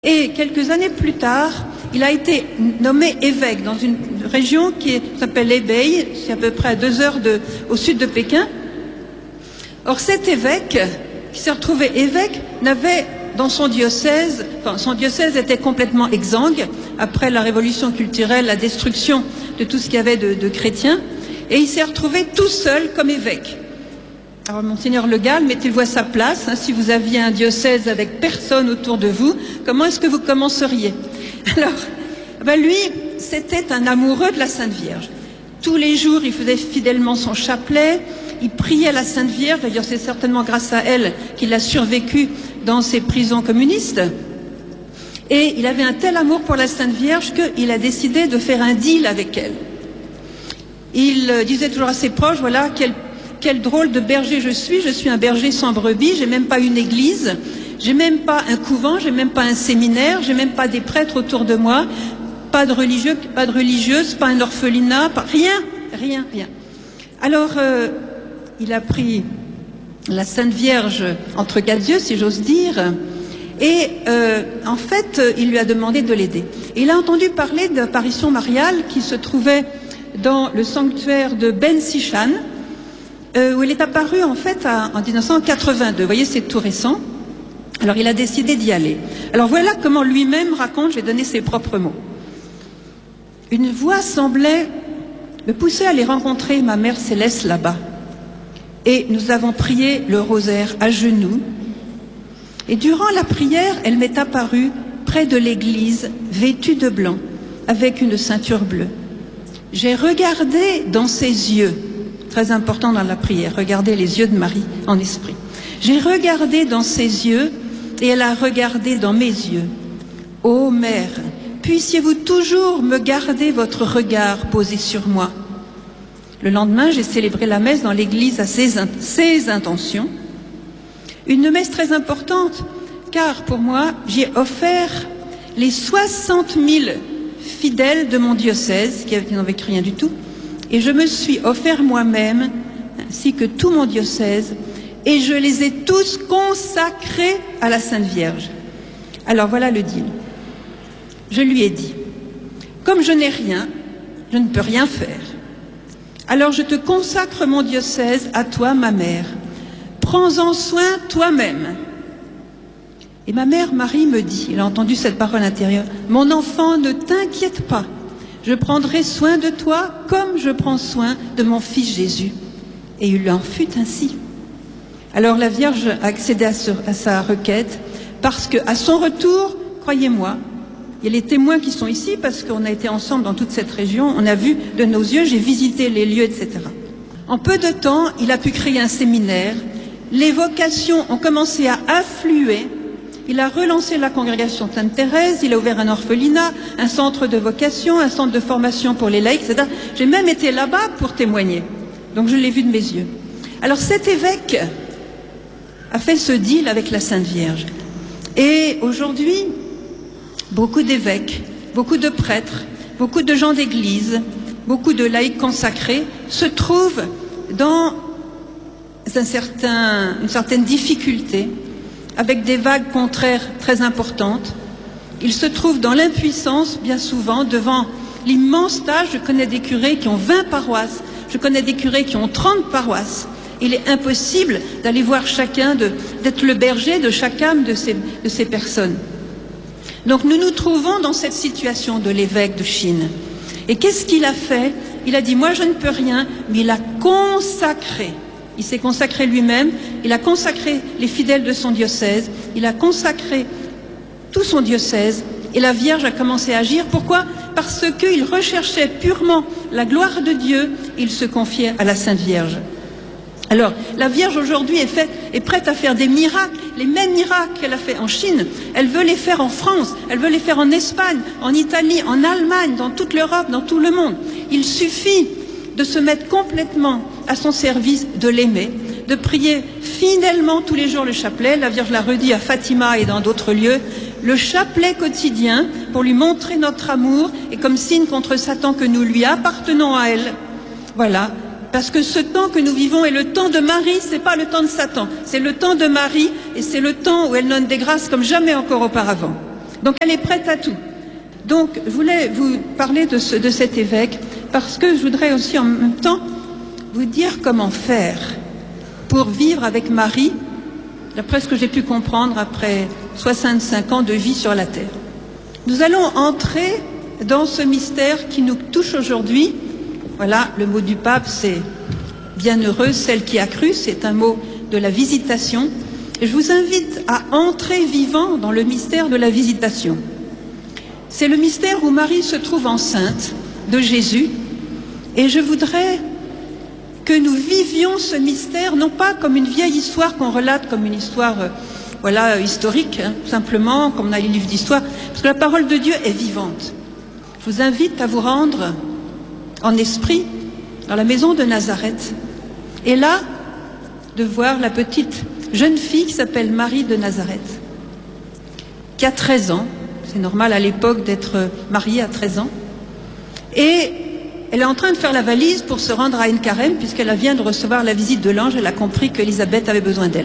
Et quelques années plus tard, il a été nommé évêque dans une région qui s'appelle Hebei, c'est à peu près à 2 heures au sud de Pékin. Or cet évêque, qui s'est retrouvé évêque, n'avait dans son diocèse était complètement exsangue, après la révolution culturelle, la destruction de tout ce qu'il y avait de chrétiens, et il s'est retrouvé tout seul comme évêque. Alors, Monseigneur Le Gall, mettez-vous à sa place, hein, si vous aviez un diocèse avec personne autour de vous, comment est-ce que vous commenceriez? Alors, lui, c'était un amoureux de la Sainte Vierge. Tous les jours, il faisait fidèlement son chapelet, il priait la Sainte Vierge, d'ailleurs c'est certainement grâce à elle qu'il a survécu dans ces prisons communistes. Et il avait un tel amour pour la Sainte Vierge qu'il a décidé de faire un deal avec elle. Il disait toujours à ses proches, voilà, quel drôle de berger je suis un berger sans brebis, j'ai même pas une église, j'ai même pas un couvent, j'ai même pas un séminaire, j'ai même pas des prêtres autour de moi, pas de religieux, pas de religieuse, pas un orphelinat, rien. Alors, il a pris la Sainte Vierge entre quatre yeux, si j'ose dire, et en fait, il lui a demandé de l'aider. Et il a entendu parler d'apparition mariale qui se trouvait dans le sanctuaire de Ben Sichan, où il est apparu en fait en 1982. Vous voyez, c'est tout récent. Alors il a décidé d'y aller. Alors voilà comment lui-même raconte, je vais donner ses propres mots. Une voix semblait me pousser à aller rencontrer ma mère céleste là-bas. Et nous avons prié le rosaire à genoux. Et durant la prière, elle m'est apparue près de l'église, vêtue de blanc, avec une ceinture bleue. J'ai regardé dans ses yeux, très important dans la prière, regardez les yeux de Marie en esprit. J'ai regardé dans ses yeux et elle a regardé dans mes yeux. Ô Mère, puissiez-vous toujours me garder votre regard posé sur moi. Le lendemain, j'ai célébré la messe dans l'église à ses intentions. Une messe très importante, car pour moi, j'ai offert les 60 000 fidèles de mon diocèse, qui n'en avaient rien du tout, et je me suis offert moi-même, ainsi que tout mon diocèse, et je les ai tous consacrés à la Sainte Vierge. Alors voilà le deal. Je lui ai dit, comme je n'ai rien, je ne peux rien faire. Alors je te consacre mon diocèse à toi, ma mère. Prends-en soin toi-même. Et ma mère Marie me dit, elle a entendu cette parole intérieure, mon enfant, ne t'inquiète pas. Je prendrai soin de toi comme je prends soin de mon fils Jésus. Et il en fut ainsi. Alors la Vierge a accédé à sa requête parce qu'à son retour, croyez-moi, il y a les témoins qui sont ici parce qu'on a été ensemble dans toute cette région, on a vu de nos yeux, j'ai visité les lieux, etc. En peu de temps, il a pu créer un séminaire, les vocations ont commencé à affluer. Il a relancé la congrégation Sainte-Thérèse, il a ouvert un orphelinat, un centre de vocation, un centre de formation pour les laïcs, etc. J'ai même été là-bas pour témoigner. Donc je l'ai vu de mes yeux. Alors cet évêque a fait ce deal avec la Sainte Vierge. Et aujourd'hui, beaucoup d'évêques, beaucoup de prêtres, beaucoup de gens d'église, beaucoup de laïcs consacrés se trouvent dans une certaine difficulté, avec des vagues contraires très importantes. Ils se trouvent dans l'impuissance, bien souvent, devant l'immense tâche. Je connais des curés qui ont 20 paroisses, je connais des curés qui ont 30 paroisses. Il est impossible d'aller voir chacun, d'être le berger de chaque âme de ces personnes. Donc nous nous trouvons dans cette situation de l'évêque de Chine. Et qu'est-ce qu'il a fait? Il a dit, moi je ne peux rien, mais il a consacré. Il s'est consacré lui-même, il a consacré les fidèles de son diocèse, il a consacré tout son diocèse, et la Vierge a commencé à agir. Pourquoi? Parce qu'il recherchait purement la gloire de Dieu, il se confiait à la Sainte Vierge. Alors, la Vierge aujourd'hui est prête à faire des miracles, les mêmes miracles qu'elle a fait en Chine, elle veut les faire en France, elle veut les faire en Espagne, en Italie, en Allemagne, dans toute l'Europe, dans tout le monde. Il suffit de se mettre complètement à son service, de l'aimer, de prier fidèlement tous les jours le chapelet. La Vierge l'a redit à Fatima et dans d'autres lieux, le chapelet quotidien pour lui montrer notre amour et comme signe contre Satan que nous lui appartenons à elle. Voilà. Parce que ce temps que nous vivons est le temps de Marie, c'est pas le temps de Satan. C'est le temps de Marie et c'est le temps où elle donne des grâces comme jamais encore auparavant. Donc elle est prête à tout. Donc je voulais vous parler de cet évêque parce que je voudrais aussi en même temps vous dire comment faire pour vivre avec Marie, d'après ce que j'ai pu comprendre après 65 ans de vie sur la terre. Nous allons entrer dans ce mystère qui nous touche aujourd'hui. Voilà, le mot du pape, c'est « bienheureuse celle qui a cru », c'est un mot de la visitation. Et je vous invite à entrer vivant dans le mystère de la visitation. C'est le mystère où Marie se trouve enceinte de Jésus. Et je voudrais que nous vivions ce mystère, non pas comme une vieille histoire qu'on relate, comme une histoire historique, hein, simplement, comme on a les livres d'histoire, parce que la parole de Dieu est vivante. Je vous invite à vous rendre en esprit dans la maison de Nazareth. Et là, de voir la petite jeune fille qui s'appelle Marie de Nazareth, qui a 13 ans. C'est normal à l'époque d'être mariée à 13 ans. Et elle est en train de faire la valise pour se rendre à Ain-Carem, puisqu'elle vient de recevoir la visite de l'ange. Elle a compris qu'Élisabeth avait besoin d'elle.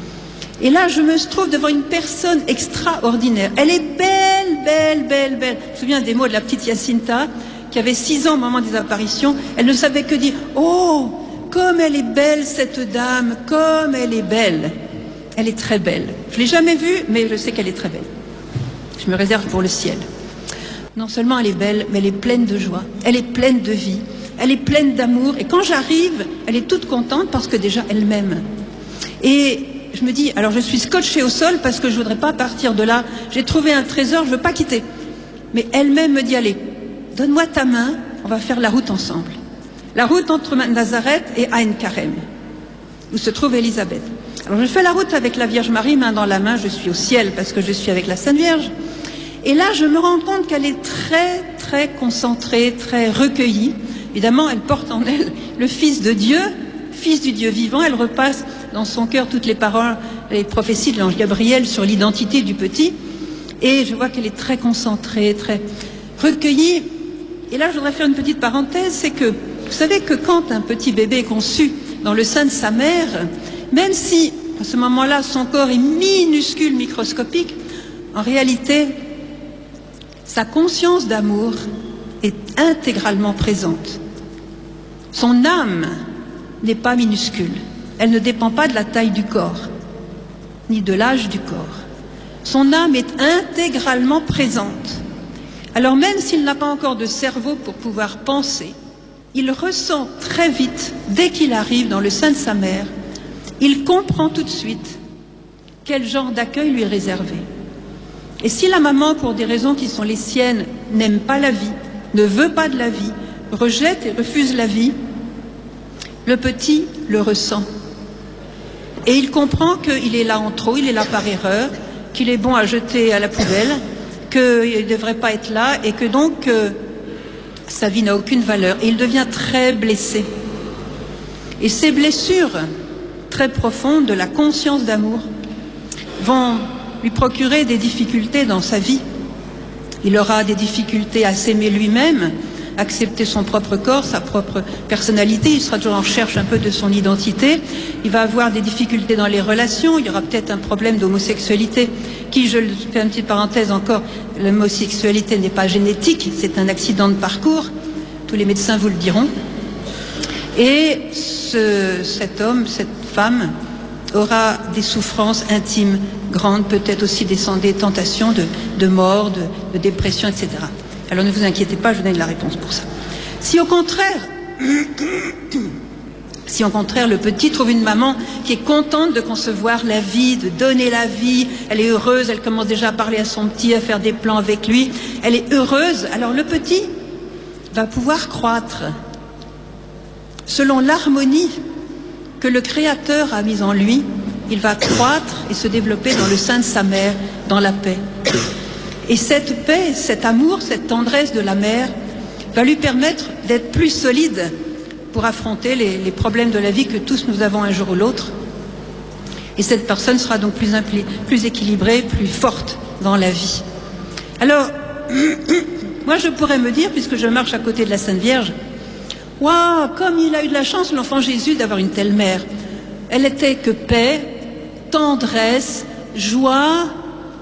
Et là, je me trouve devant une personne extraordinaire. Elle est belle, belle, belle, belle. Je me souviens des mots de la petite Jacinta, qui avait 6 ans au moment des apparitions. Elle ne savait que dire « Oh, comme elle est belle, cette dame, comme elle est belle !» Elle est très belle. Je ne l'ai jamais vue, mais je sais qu'elle est très belle. Je me réserve pour le ciel. Non seulement elle est belle, mais elle est pleine de joie. Elle est pleine de vie. Elle est pleine d'amour. Et quand j'arrive, elle est toute contente parce que déjà elle m'aime. Et je me dis, alors je suis scotchée au sol parce que je ne voudrais pas partir de là. J'ai trouvé un trésor, je ne veux pas quitter. Mais elle-même me dit, allez, donne-moi ta main, on va faire la route ensemble. La route entre Nazareth et Ain-Carem, où se trouve Élisabeth. Alors je fais la route avec la Vierge Marie, main dans la main, je suis au ciel parce que je suis avec la Sainte Vierge. Et là, je me rends compte qu'elle est très, très concentrée, très recueillie. Évidemment, elle porte en elle le Fils de Dieu, Fils du Dieu vivant. Elle repasse dans son cœur toutes les paroles, les prophéties de l'ange Gabriel sur l'identité du petit. Et je vois qu'elle est très concentrée, très recueillie. Et là, je voudrais faire une petite parenthèse, c'est que, vous savez que quand un petit bébé est conçu dans le sein de sa mère, même si, à ce moment-là, son corps est minuscule, microscopique, en réalité, sa conscience d'amour est intégralement présente. Son âme n'est pas minuscule. Elle ne dépend pas de la taille du corps, ni de l'âge du corps. Son âme est intégralement présente. Alors même s'il n'a pas encore de cerveau pour pouvoir penser, il ressent très vite, dès qu'il arrive dans le sein de sa mère, il comprend tout de suite quel genre d'accueil lui est réservé. Et si la maman, pour des raisons qui sont les siennes, n'aime pas la vie, ne veut pas de la vie, rejette et refuse la vie, le petit le ressent. Et il comprend qu'il est là en trop, il est là par erreur, qu'il est bon à jeter à la poubelle, qu'il ne devrait pas être là et que donc sa vie n'a aucune valeur. Et il devient très blessé. Et ces blessures très profondes de la conscience d'amour vont lui procurer des difficultés dans sa vie. Il aura des difficultés à s'aimer lui-même, accepter son propre corps, sa propre personnalité. Il sera toujours en recherche un peu de son identité. Il va avoir des difficultés dans les relations. Il y aura peut-être un problème d'homosexualité qui, je fais une petite parenthèse encore, l'homosexualité n'est pas génétique, c'est un accident de parcours. Tous les médecins vous le diront. Et cet homme, cette femme, aura des souffrances intimes grandes, peut-être aussi des tentations de mort, de dépression, etc. Alors ne vous inquiétez pas, je vous donne la réponse pour ça. Si au contraire, le petit trouve une maman qui est contente de concevoir la vie, de donner la vie, elle est heureuse, elle commence déjà à parler à son petit, à faire des plans avec lui, elle est heureuse, alors le petit va pouvoir croître selon l'harmonie que le Créateur a mise en lui. Il va croître et se développer dans le sein de sa mère, dans la paix. Et cette paix, cet amour, cette tendresse de la mère va lui permettre d'être plus solide pour affronter les problèmes de la vie que tous nous avons un jour ou l'autre. Et cette personne sera donc plus équilibrée, plus forte dans la vie. Alors, moi je pourrais me dire, puisque je marche à côté de la Sainte Vierge, waouh, comme il a eu de la chance, l'enfant Jésus, d'avoir une telle mère. Elle était que paix, tendresse, joie,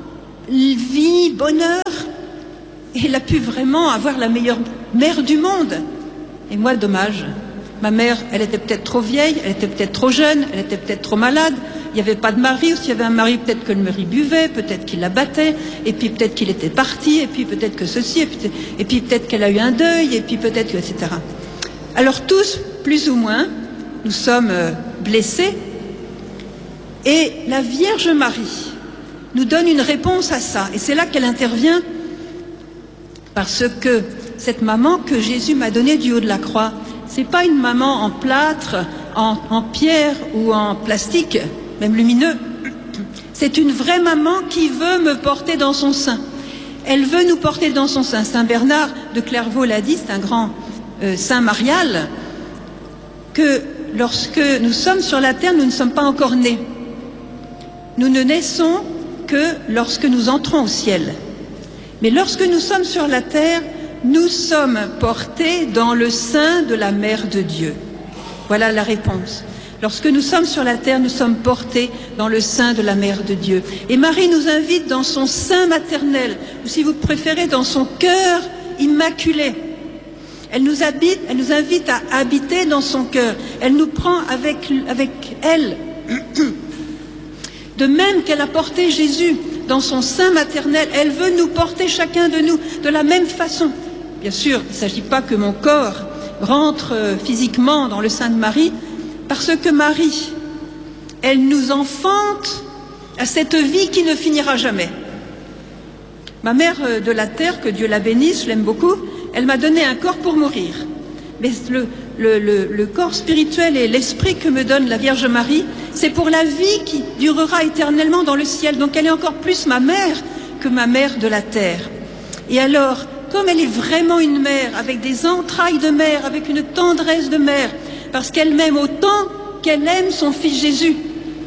vie, bonheur. Et elle a pu vraiment avoir la meilleure mère du monde. Et moi, dommage. Ma mère, elle était peut-être trop vieille, elle était peut-être trop jeune, elle était peut-être trop malade. Il n'y avait pas de mari, ou s'il y avait un mari, peut-être que le mari buvait, peut-être qu'il la battait, et puis peut-être qu'il était parti, et puis peut-être que ceci, et puis peut-être qu'elle a eu un deuil, et puis peut-être que, etc. Alors tous, plus ou moins, nous sommes blessés, et la Vierge Marie nous donne une réponse à ça, et c'est là qu'elle intervient, parce que cette maman que Jésus m'a donnée du haut de la croix, c'est pas une maman en plâtre, en pierre ou en plastique, même lumineux. C'est une vraie maman qui veut me porter dans son sein. Elle veut nous porter dans son sein. Saint Bernard de Clairvaux l'a dit, c'est un grand saint marial, que lorsque nous sommes sur la terre, nous ne sommes pas encore nés. Nous ne naissons que lorsque nous entrons au ciel. Mais lorsque nous sommes sur la terre, nous sommes portés dans le sein de la Mère de Dieu. Voilà la réponse. Lorsque nous sommes sur la terre, nous sommes portés dans le sein de la Mère de Dieu. Et Marie nous invite dans son sein maternel, ou si vous préférez, dans son cœur immaculé. Elle nous invite à habiter dans son cœur. Elle nous prend avec elle. De même qu'elle a porté Jésus dans son sein maternel, elle veut nous porter chacun de nous de la même façon. Bien sûr, il ne s'agit pas que mon corps rentre physiquement dans le sein de Marie, parce que Marie, elle nous enfante à cette vie qui ne finira jamais. Ma mère de la terre, que Dieu la bénisse, je l'aime beaucoup, elle m'a donné un corps pour mourir. Mais le corps spirituel et l'esprit que me donne la Vierge Marie, c'est pour la vie qui durera éternellement dans le ciel. Donc elle est encore plus ma mère que ma mère de la terre. Et alors, comme elle est vraiment une mère, avec des entrailles de mère, avec une tendresse de mère, parce qu'elle m'aime autant qu'elle aime son fils Jésus.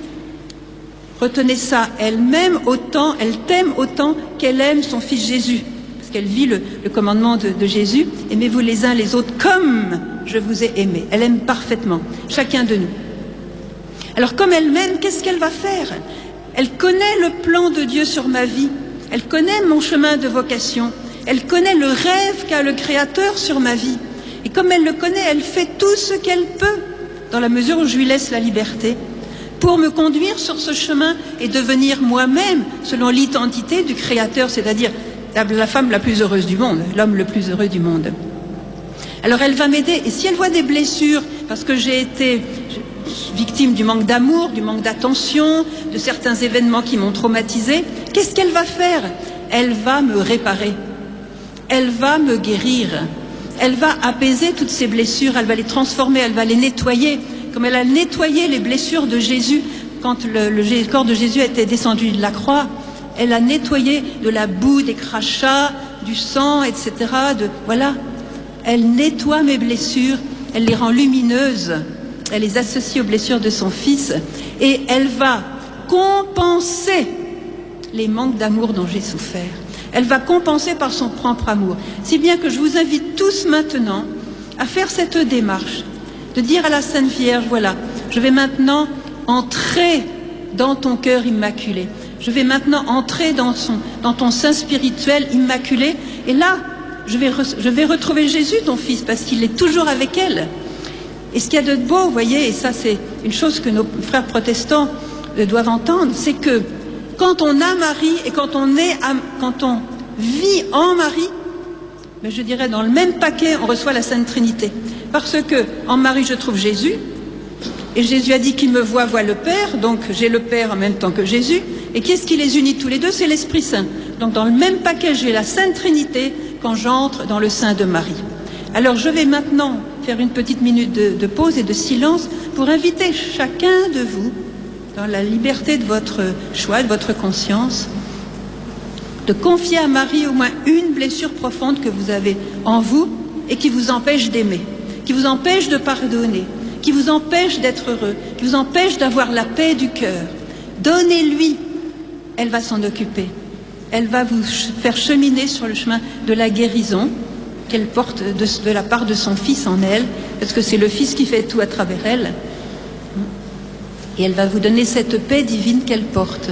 Retenez ça, elle m'aime autant, elle t'aime autant qu'elle aime son fils Jésus. Parce qu'elle vit le commandement de Jésus, aimez-vous les uns les autres comme je vous ai aimé. Elle aime parfaitement, chacun de nous. Alors comme elle m'aime, qu'est-ce qu'elle va faire? Elle connaît le plan de Dieu sur ma vie, elle connaît mon chemin de vocation, elle connaît le rêve qu'a le Créateur sur ma vie. Et comme elle le connaît, elle fait tout ce qu'elle peut, dans la mesure où je lui laisse la liberté, pour me conduire sur ce chemin et devenir moi-même, selon l'identité du Créateur, c'est-à-dire la femme la plus heureuse du monde, l'homme le plus heureux du monde. Alors elle va m'aider, et si elle voit des blessures, parce que j'ai été victime du manque d'amour, du manque d'attention, de certains événements qui m'ont traumatisée, qu'est-ce qu'elle va faire? Elle va me réparer, elle va me guérir, elle va apaiser toutes ces blessures, elle va les transformer, elle va les nettoyer, comme elle a nettoyé les blessures de Jésus quand le corps de Jésus était descendu de la croix. Elle a nettoyé de la boue, des crachats, du sang, etc. Voilà. Elle nettoie mes blessures, elle les rend lumineuses, elle les associe aux blessures de son fils, et elle va compenser les manques d'amour dont j'ai souffert. Elle va compenser par son propre amour. Si bien que je vous invite tous maintenant à faire cette démarche, de dire à la Sainte Vierge, voilà, je vais maintenant entrer dans ton cœur immaculé. Je vais maintenant entrer dans ton sein spirituel immaculé. Et là, je vais retrouver Jésus, ton fils, parce qu'il est toujours avec elle. Et ce qu'il y a de beau, vous voyez, et ça c'est une chose que nos frères protestants doivent entendre, c'est que quand on a Marie et quand on vit en Marie, mais je dirais dans le même paquet, on reçoit la Sainte Trinité. Parce que en Marie, je trouve Jésus, et Jésus a dit qu'il me voit le Père, donc j'ai le Père en même temps que Jésus. Et qu'est-ce qui les unit tous les deux? C'est l'Esprit Saint. Donc dans le même paquet, j'ai la Sainte Trinité quand j'entre dans le sein de Marie. Alors je vais maintenant faire une petite minute de pause et de silence pour inviter chacun de vous, dans la liberté de votre choix, de votre conscience, de confier à Marie au moins une blessure profonde que vous avez en vous et qui vous empêche d'aimer, qui vous empêche de pardonner, qui vous empêche d'être heureux, qui vous empêche d'avoir la paix du cœur. Donnez-lui, elle va s'en occuper. Elle va vous faire cheminer sur le chemin de la guérison qu'elle porte de la part de son Fils en elle, parce que c'est le Fils qui fait tout à travers elle. Et elle va vous donner cette paix divine qu'elle porte.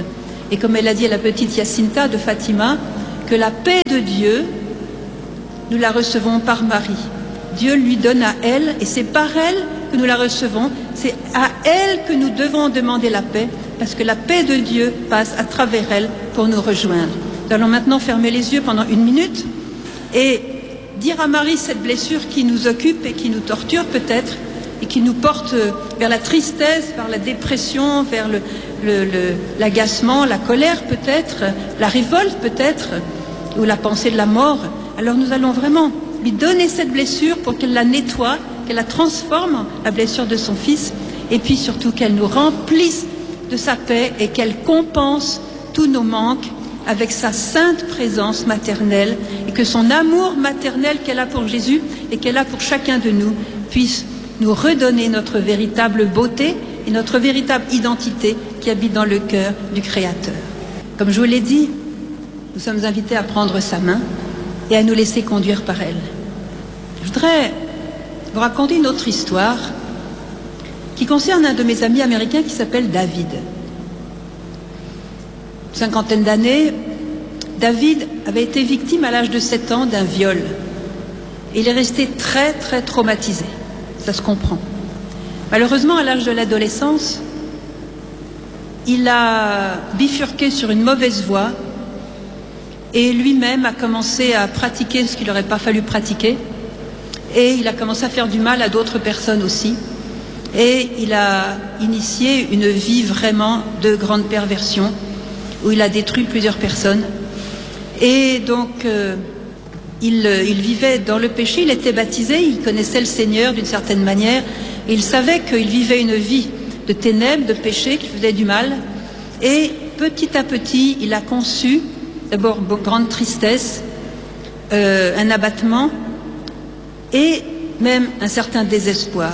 Et comme elle a dit à la petite Jacinta de Fatima, que la paix de Dieu, nous la recevons par Marie. Dieu lui donne à elle, et c'est par elle que nous la recevons. C'est à elle que nous devons demander la paix, parce que la paix de Dieu passe à travers elle pour nous rejoindre. Nous allons maintenant fermer les yeux pendant 1 minute et dire à Marie cette blessure qui nous occupe et qui nous torture peut-être, et qui nous porte vers la tristesse, vers la dépression, vers l'agacement, la colère peut-être, la révolte peut-être, ou la pensée de la mort. Alors nous allons vraiment lui donner cette blessure pour qu'elle la nettoie, qu'elle la transforme, la blessure de son fils, et puis surtout qu'elle nous remplisse de sa paix et qu'elle compense tous nos manques avec sa sainte présence maternelle, et que son amour maternel qu'elle a pour Jésus et qu'elle a pour chacun de nous puisse nous redonner notre véritable beauté et notre véritable identité qui habite dans le cœur du Créateur. Comme je vous l'ai dit, nous sommes invités à prendre sa main et à nous laisser conduire par elle. Je voudrais vous raconter une autre histoire qui concerne un de mes amis américains qui s'appelle David. Une 50aine d'années, David avait été victime à l'âge de 7 ans d'un viol. Et il est resté très très traumatisé. Ça se comprend. Malheureusement, à l'âge de l'adolescence, il a bifurqué sur une mauvaise voie et lui-même a commencé à pratiquer ce qu'il n'aurait pas fallu pratiquer, et il a commencé à faire du mal à d'autres personnes aussi, et il a initié une vie vraiment de grande perversion où il a détruit plusieurs personnes. Et donc il vivait dans le péché, il était baptisé, il connaissait le Seigneur d'une certaine manière, et il savait qu'il vivait une vie de ténèbres, de péché, qui faisait du mal. Et petit à petit, il a conçu d'abord grande tristesse, un abattement et même un certain désespoir.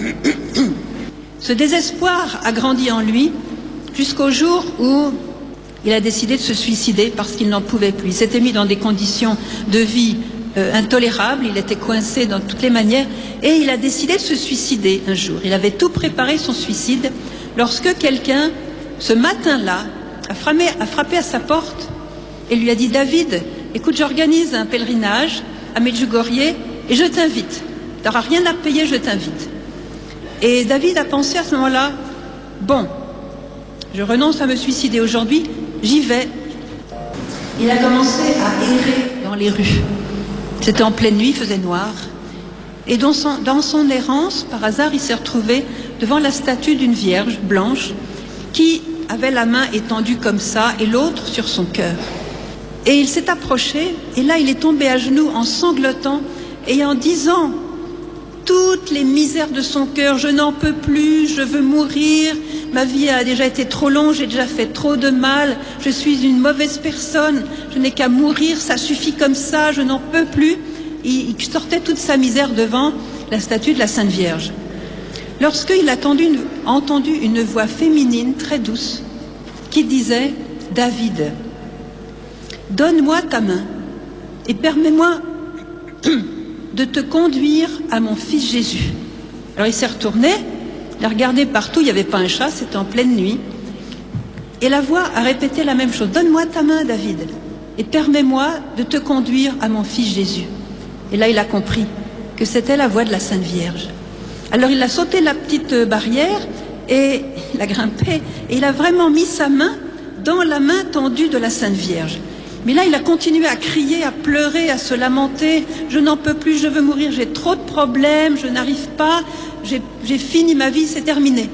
Ce désespoir a grandi en lui jusqu'au jour où il a décidé de se suicider parce qu'il n'en pouvait plus. Il s'était mis dans des conditions de vie intolérables, il était coincé dans toutes les manières, et il a décidé de se suicider un jour. Il avait tout préparé, son suicide, lorsque quelqu'un, ce matin-là, a frappé à sa porte et lui a dit: David, écoute, j'organise un pèlerinage à Medjugorje et je t'invite. Tu n'auras rien à payer, je t'invite. Et David a pensé à ce moment-là: bon, je renonce à me suicider aujourd'hui, j'y vais. Il a commencé à errer dans les rues. C'était en pleine nuit, il faisait noir. Et dans son errance, par hasard, il s'est retrouvé devant la statue d'une vierge blanche qui avait la main étendue comme ça et l'autre sur son cœur. Et il s'est approché, et là il est tombé à genoux en sanglotant et en disant toutes les misères de son cœur: je n'en peux plus, je veux mourir, ma vie a déjà été trop longue, j'ai déjà fait trop de mal, je suis une mauvaise personne, je n'ai qu'à mourir, ça suffit comme ça, je n'en peux plus. Il sortait toute sa misère devant la statue de la Sainte Vierge. Lorsqu'il a entendu une voix féminine très douce qui disait: David, donne-moi ta main et permets-moi de te conduire à mon fils Jésus. Alors il s'est retourné, il a regardé partout, il n'y avait pas un chat, c'était en pleine nuit. Et la voix a répété la même chose: donne-moi ta main, David, et permets-moi de te conduire à mon fils Jésus. Et là il a compris que c'était la voix de la Sainte Vierge. Alors il a sauté la petite barrière et il a grimpé et il a vraiment mis sa main dans la main tendue de la Sainte Vierge. Mais là il a continué à crier, à pleurer, à se lamenter: je n'en peux plus, je veux mourir, j'ai trop de problèmes, je n'arrive pas, j'ai fini ma vie, c'est terminé.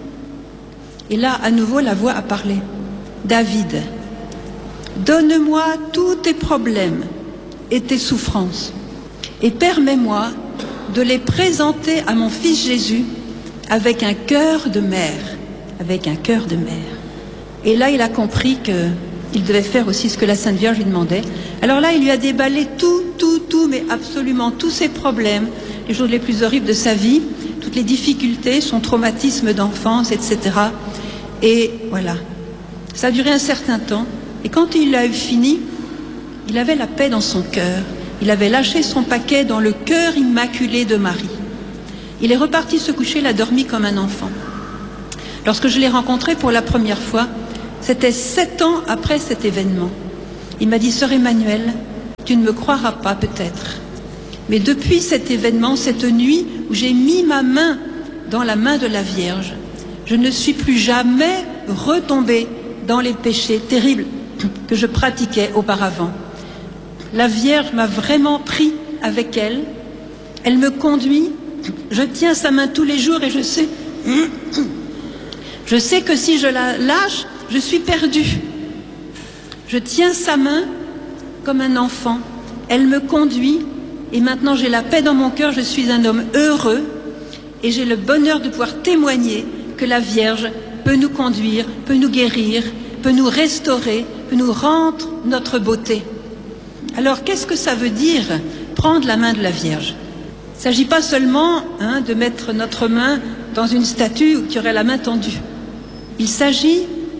Et là à nouveau la voix a parlé: David, donne-moi tous tes problèmes et tes souffrances et permets-moi de les présenter à mon fils Jésus avec un cœur de mère, avec un cœur de mère. Et là il a compris qu'il devait faire aussi ce que la Sainte Vierge lui demandait. Alors là il lui a déballé tout, mais absolument tous ses problèmes, les choses les plus horribles de sa vie, toutes les difficultés, son traumatisme d'enfance, etc. Et voilà, ça a duré un certain temps, et quand il a eu fini, il avait la paix dans son cœur. Il avait lâché son paquet dans le cœur immaculé de Marie. Il est reparti se coucher, il a dormi comme un enfant. Lorsque je l'ai rencontré pour la première fois, C'était 7 ans après cet événement. Il m'a dit, Sœur Emmanuelle, tu ne me croiras pas peut-être, mais depuis cet événement, cette nuit où j'ai mis ma main dans la main de la Vierge, je ne suis plus jamais retombée dans les péchés terribles que je pratiquais auparavant. La Vierge m'a vraiment pris avec elle, elle me conduit, je tiens sa main tous les jours et je sais que si je la lâche, je suis perdue. Je tiens sa main comme un enfant, elle me conduit et maintenant j'ai la paix dans mon cœur, je suis un homme heureux et j'ai le bonheur de pouvoir témoigner que la Vierge peut nous conduire, peut nous guérir, peut nous restaurer, peut nous rendre notre beauté. Alors qu'est-ce que ça veut dire prendre la main de la Vierge? Il ne s'agit pas seulement de mettre notre main dans une statue qui aurait la main tendue. Il s'agit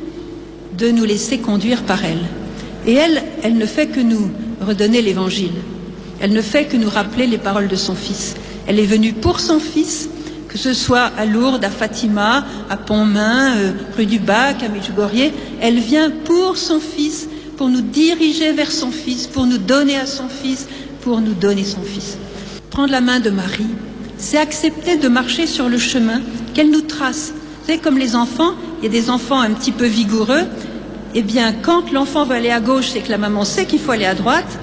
de nous laisser conduire par elle. Et elle ne fait que nous redonner l'évangile. Elle ne fait que nous rappeler les paroles de son Fils. Elle est venue pour son Fils, que ce soit à Lourdes, à Fatima, à Pontmain, rue du Bac, à Medjugorje. Elle vient pour son Fils, pour nous diriger vers son Fils, pour nous donner à son Fils, pour nous donner son Fils. Prendre la main de Marie, c'est accepter de marcher sur le chemin qu'elle nous trace. Vous savez, comme les enfants, il y a des enfants un petit peu vigoureux, eh bien, quand l'enfant va aller à gauche, c'est que la maman sait qu'il faut aller à droite,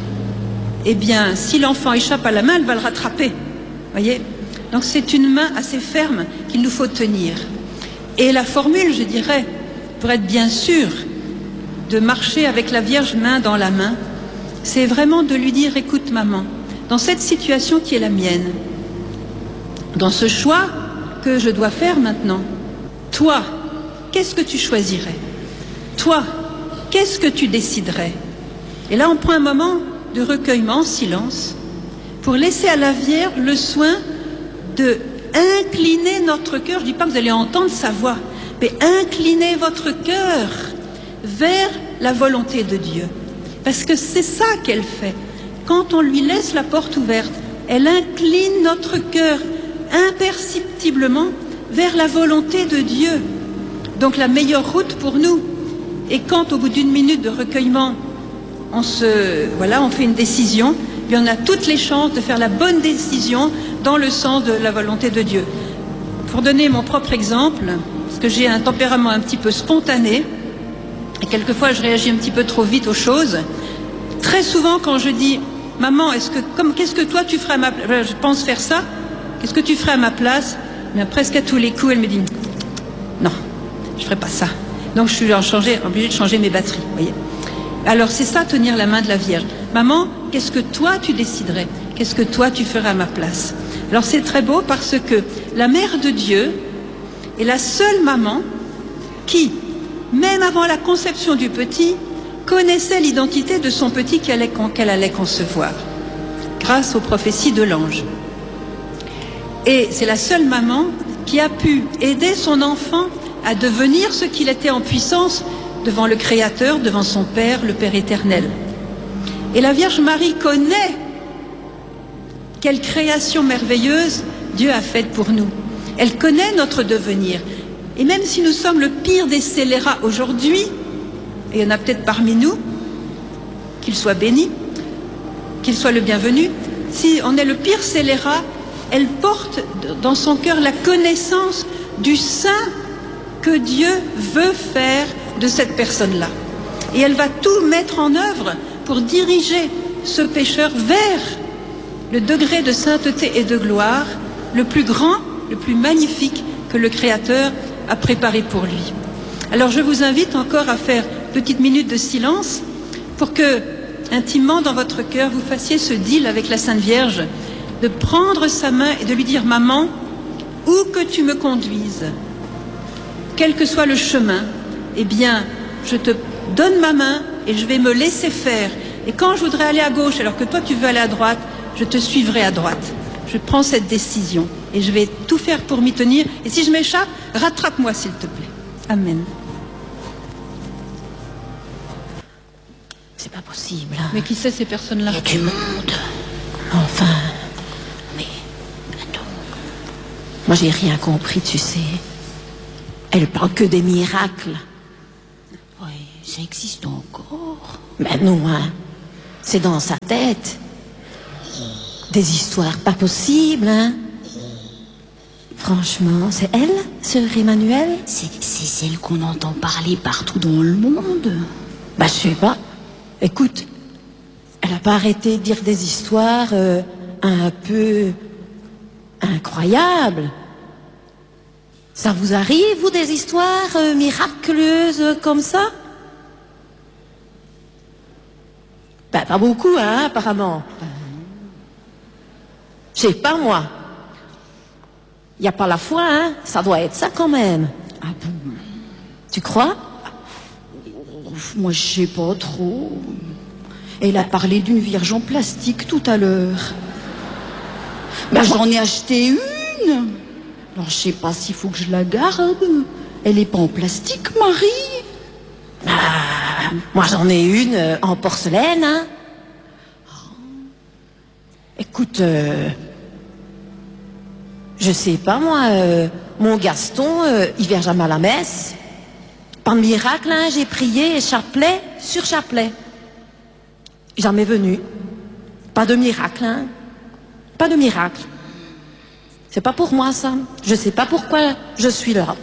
eh bien, si l'enfant échappe à la main, elle va le rattraper. Voyez ? Donc c'est une main assez ferme qu'il nous faut tenir. Et la formule, je dirais, pour être bien sûr de marcher avec la Vierge main dans la main, c'est vraiment de lui dire, écoute maman, dans cette situation qui est la mienne, dans ce choix que je dois faire maintenant, toi, qu'est-ce que tu choisirais? Toi, qu'est-ce que tu déciderais? Et là, on prend un moment de recueillement, silence, pour laisser à la Vierge le soin de incliner notre cœur. Je ne dis pas que vous allez entendre sa voix, mais inclinez votre cœur vers la volonté de Dieu. Parce que c'est ça qu'elle fait. Quand on lui laisse la porte ouverte, elle incline notre cœur imperceptiblement vers la volonté de Dieu. Donc la meilleure route pour nous. Et quand au bout d'une minute de recueillement, on fait une décision, puis on a toutes les chances de faire la bonne décision dans le sens de la volonté de Dieu. Pour donner mon propre exemple, parce que j'ai un tempérament un petit peu spontané, et quelquefois je réagis un petit peu trop vite aux choses, très souvent quand je dis « Maman, qu'est-ce que toi tu ferais à ma place ?» Je pense faire ça, qu'est-ce que tu ferais à ma place? Mais presque à tous les coups, elle me dit « Non, je ne ferai pas ça. » Donc je suis obligée de changer mes batteries, voyez. Alors c'est ça, tenir la main de la Vierge. Maman, qu'est-ce que toi tu déciderais? Qu'est-ce que toi tu ferais à ma place? Alors c'est très beau parce que la Mère de Dieu est la seule maman qui, même avant la conception du petit, connaissait l'identité de son petit qu'elle allait concevoir, grâce aux prophéties de l'ange. Et c'est la seule maman qui a pu aider son enfant à devenir ce qu'il était en puissance devant le Créateur, devant son Père, le Père éternel. Et la Vierge Marie connaît quelle création merveilleuse Dieu a faite pour nous. Elle connaît notre devenir. Et même si nous sommes le pire des scélérats aujourd'hui, et il y en a peut-être parmi nous, qu'il soit béni, qu'il soit le bienvenu, si on est le pire scélérat, elle porte dans son cœur la connaissance du saint que Dieu veut faire de cette personne-là. Et elle va tout mettre en œuvre pour diriger ce pécheur vers le degré de sainteté et de gloire le plus grand, le plus magnifique que le Créateur a préparé pour lui. Alors je vous invite encore à faire une petite minute de silence pour que, intimement dans votre cœur, vous fassiez ce deal avec la Sainte Vierge, de prendre sa main et de lui dire « Maman, où que tu me conduises, quel que soit le chemin, eh bien, je te donne ma main et je vais me laisser faire. Et quand je voudrais aller à gauche alors que toi tu veux aller à droite, je te suivrai à droite. Je prends cette décision et je vais tout faire pour m'y tenir. Et si je m'échappe, rattrape-moi s'il te plaît. Amen. » C'est pas possible. Mais qui c'est ces personnes-là? Il y a du monde. Enfin. Mais, attends. Moi, j'ai rien compris, tu sais. Elle parle que des miracles. ça existe encore. Mais non, hein. C'est dans sa tête. Des histoires pas possibles, hein. Franchement, c'est elle, sœur Emmanuel? C'est celle qu'on entend parler partout dans le monde. Bah, je sais pas. Écoute, elle a pas arrêté de dire des histoires un peu incroyables. Ça vous arrive, vous, des histoires miraculeuses comme ça? Bah, pas beaucoup, hein, apparemment. Je sais pas, moi. Il n'y a pas la foi, hein. Ça doit être ça, quand même. Ah bon? Tu crois? Moi, je sais pas trop. Elle a parlé d'une Vierge en plastique tout à l'heure. Bah, j'en ai acheté une. Alors, je sais pas s'il faut que je la garde. Elle est pas en plastique, Marie? Ah, moi, j'en ai une en porcelaine, hein. Écoute, je sais pas, moi, mon Gaston, il vient jamais à la messe. Par miracle, hein, j'ai prié chapelet sur chapelet. Jamais venu. Pas de miracle, hein. Pas de miracle. C'est pas pour moi, ça. Je sais pas pourquoi je suis là.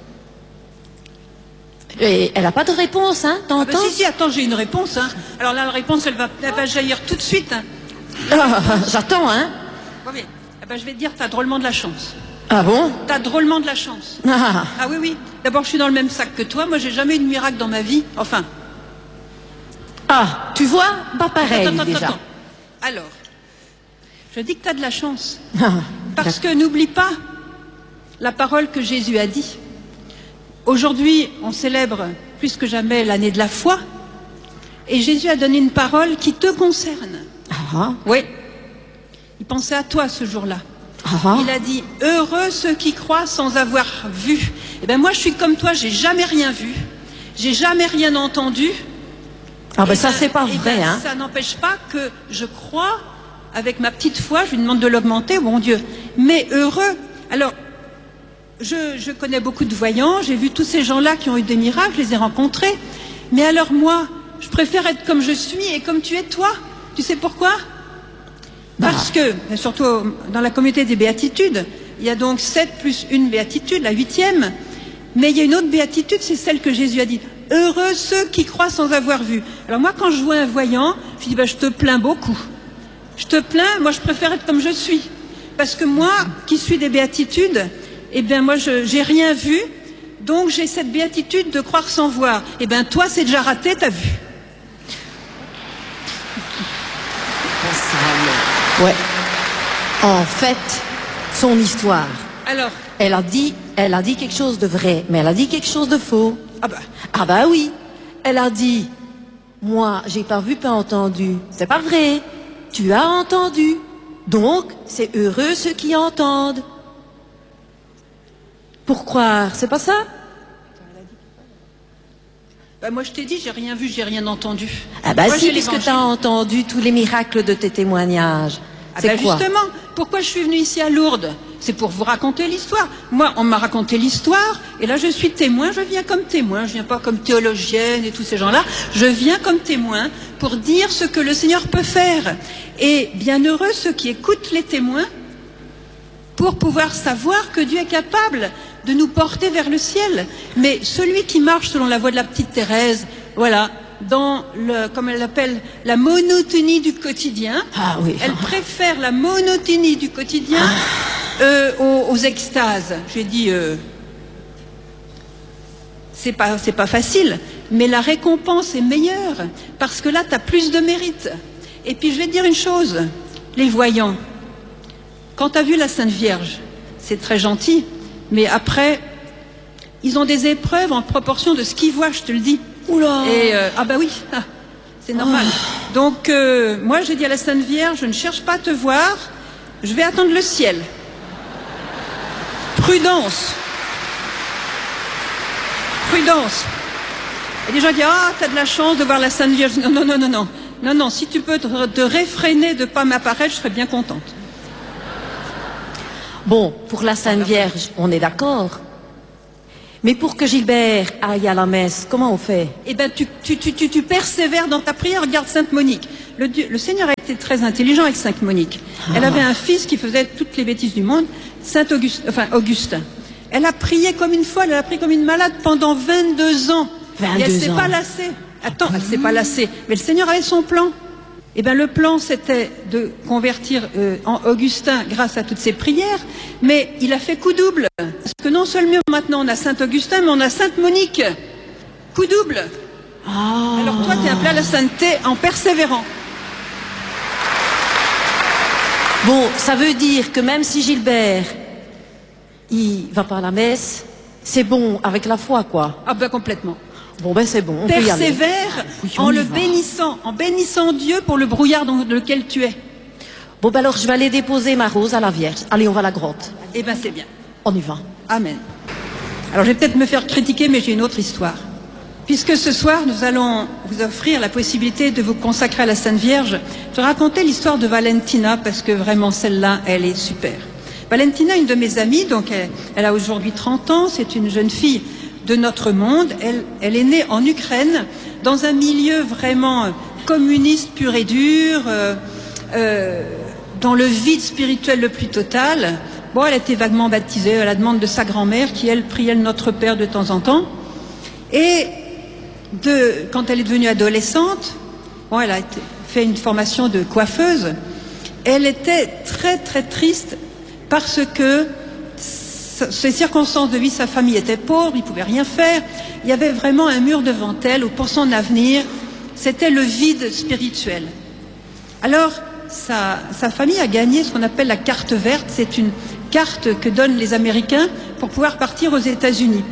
Et elle a pas de réponse, hein, t'entends? Si, attends, j'ai une réponse, hein. Alors là, la réponse, elle va jaillir tout de suite, hein. Ah, j'attends, hein. Oui, je vais te dire, t'as drôlement de la chance. Ah bon? T'as drôlement de la chance. Ah, Ah oui. D'abord, je suis dans le même sac que toi. Moi, j'ai jamais eu de miracle dans ma vie. Enfin. ah, tu vois? Pas pareil, Attends, déjà. Alors, je dis que t'as de la chance. Ah, Parce que n'oublie pas la parole que Jésus a dit. Aujourd'hui, on célèbre plus que jamais l'année de la foi. Et Jésus a donné une parole qui te concerne. ah, Oui. Il pensait à toi ce jour-là. ah. Il a dit, heureux ceux qui croient sans avoir vu. Eh bien, moi, je suis comme toi, j'ai jamais rien vu. J'ai jamais rien entendu. Ah ben Eh ça, ben, c'est pas eh vrai, ben, hein. Ça n'empêche pas que je crois, avec ma petite foi, je lui demande de l'augmenter, bon Dieu. Mais heureux. Alors, je connais beaucoup de voyants, j'ai vu tous ces gens-là qui ont eu des miracles, je les ai rencontrés. Mais alors moi, je préfère être comme je suis et comme tu es toi. Tu sais pourquoi? Parce que, et surtout dans la communauté des béatitudes, il y a donc 7 plus une béatitude, la 8e. Mais il y a une autre béatitude, c'est celle que Jésus a dit. Heureux ceux qui croient sans avoir vu. Alors moi, quand je vois un voyant, je dis, je te plains beaucoup. Je te plains, moi je préfère être comme je suis. Parce que moi, qui suis des béatitudes, eh bien moi, j'ai rien vu, donc j'ai cette béatitude de croire sans voir. Eh bien toi, c'est déjà raté, t'as vu. Ouais. En fait, son histoire. Alors, Elle a dit quelque chose de vrai, mais elle a dit quelque chose de faux. ah bah oui. Elle a dit, moi, j'ai pas vu, pas entendu. C'est pas vrai. Tu as entendu. Donc, c'est heureux ceux qui entendent. Pour croire, c'est pas ça? moi je t'ai dit, j'ai rien vu, j'ai rien entendu. Ah bah Moi, si, j'ai puisque l'évangile. t'as entendu tous les miracles de tes témoignages. C'est quoi? Justement, pourquoi je suis venue ici à Lourdes? C'est pour vous raconter l'histoire. Moi, on m'a raconté l'histoire, et là je suis témoin, je viens comme témoin, je viens pas comme théologienne et tous ces gens-là, je viens comme témoin pour dire ce que le Seigneur peut faire. Et bienheureux ceux qui écoutent les témoins pour pouvoir savoir que Dieu est capable de nous porter vers le ciel. Mais celui qui marche selon la voie de la petite Thérèse, voilà, dans le, comme elle l'appelle, la monotonie du quotidien. Ah oui. Elle préfère la monotonie du quotidien aux extases. J'ai dit, c'est pas facile, mais la récompense est meilleure parce que là, tu as plus de mérite. Et puis, je vais te dire une chose, les voyants. Quand tu as vu la Sainte Vierge, c'est très gentil, mais après, ils ont des épreuves en proportion de ce qu'ils voient, je te le dis. Oula. Et ah bah oui, c'est normal. Donc moi j'ai dit à la Sainte Vierge, je ne cherche pas à te voir, je vais attendre le ciel. Prudence. Prudence. Et les gens disent, t'as de la chance de voir la Sainte Vierge. Non, si tu peux te réfréner de ne pas m'apparaître, je serais bien contente. Bon, pour la Sainte Vierge, on est d'accord. Mais pour que Gilbert aille à la messe, comment on fait? Eh ben, tu persévères dans ta prière. Regarde Sainte Monique. Le Seigneur a été très intelligent avec Sainte Monique. Elle avait un fils qui faisait toutes les bêtises du monde, Augustin. Elle a prié comme une folle, elle a prié comme une malade pendant 22 ans. 22 et elle s'est ans. pas lassée. Attends, elle s'est pas lassée. Mais le Seigneur avait son plan. Eh bien, le plan, c'était de convertir en Augustin grâce à toutes ses prières, mais il a fait coup double. Parce que non seulement maintenant on a Saint Augustin, mais on a Sainte Monique. Coup double. Alors toi, tu es appelé à la sainteté en persévérant. Bon, ça veut dire que même si Gilbert, il va pas à la messe, c'est bon avec la foi, quoi. Ah ben complètement. Bon, ben c'est bon, on peut y aller. Persévère Oui, on en y le va. bénissant, en bénissant Dieu pour le brouillard dans lequel tu es. Bon, ben alors je vais aller déposer ma rose à la Vierge. Allez, on va à la grotte. Eh ben c'est bien. On y va. Amen. Alors je vais peut-être me faire critiquer, mais j'ai une autre histoire. Puisque ce soir, nous allons vous offrir la possibilité de vous consacrer à la Sainte Vierge, je vais raconter l'histoire de Valentina, parce que vraiment celle-là, elle est super. Valentina, une de mes amies, donc elle a aujourd'hui 30 ans, c'est une jeune fille de notre monde. Elle est née en Ukraine, dans un milieu vraiment communiste pur et dur, dans le vide spirituel le plus total. Bon, elle a été vaguement baptisée à la demande de sa grand-mère, qui, elle, priait le Notre Père de temps en temps. Et quand elle est devenue adolescente, bon, elle a fait une formation de coiffeuse. Elle était très très triste parce que ses circonstances de vie, sa famille était pauvre, il ne pouvait rien faire. Il y avait vraiment un mur devant elle où pour son avenir, c'était le vide spirituel. Alors, sa famille a gagné ce qu'on appelle la carte verte. C'est une carte que donnent les Américains pour pouvoir partir aux États-Unis.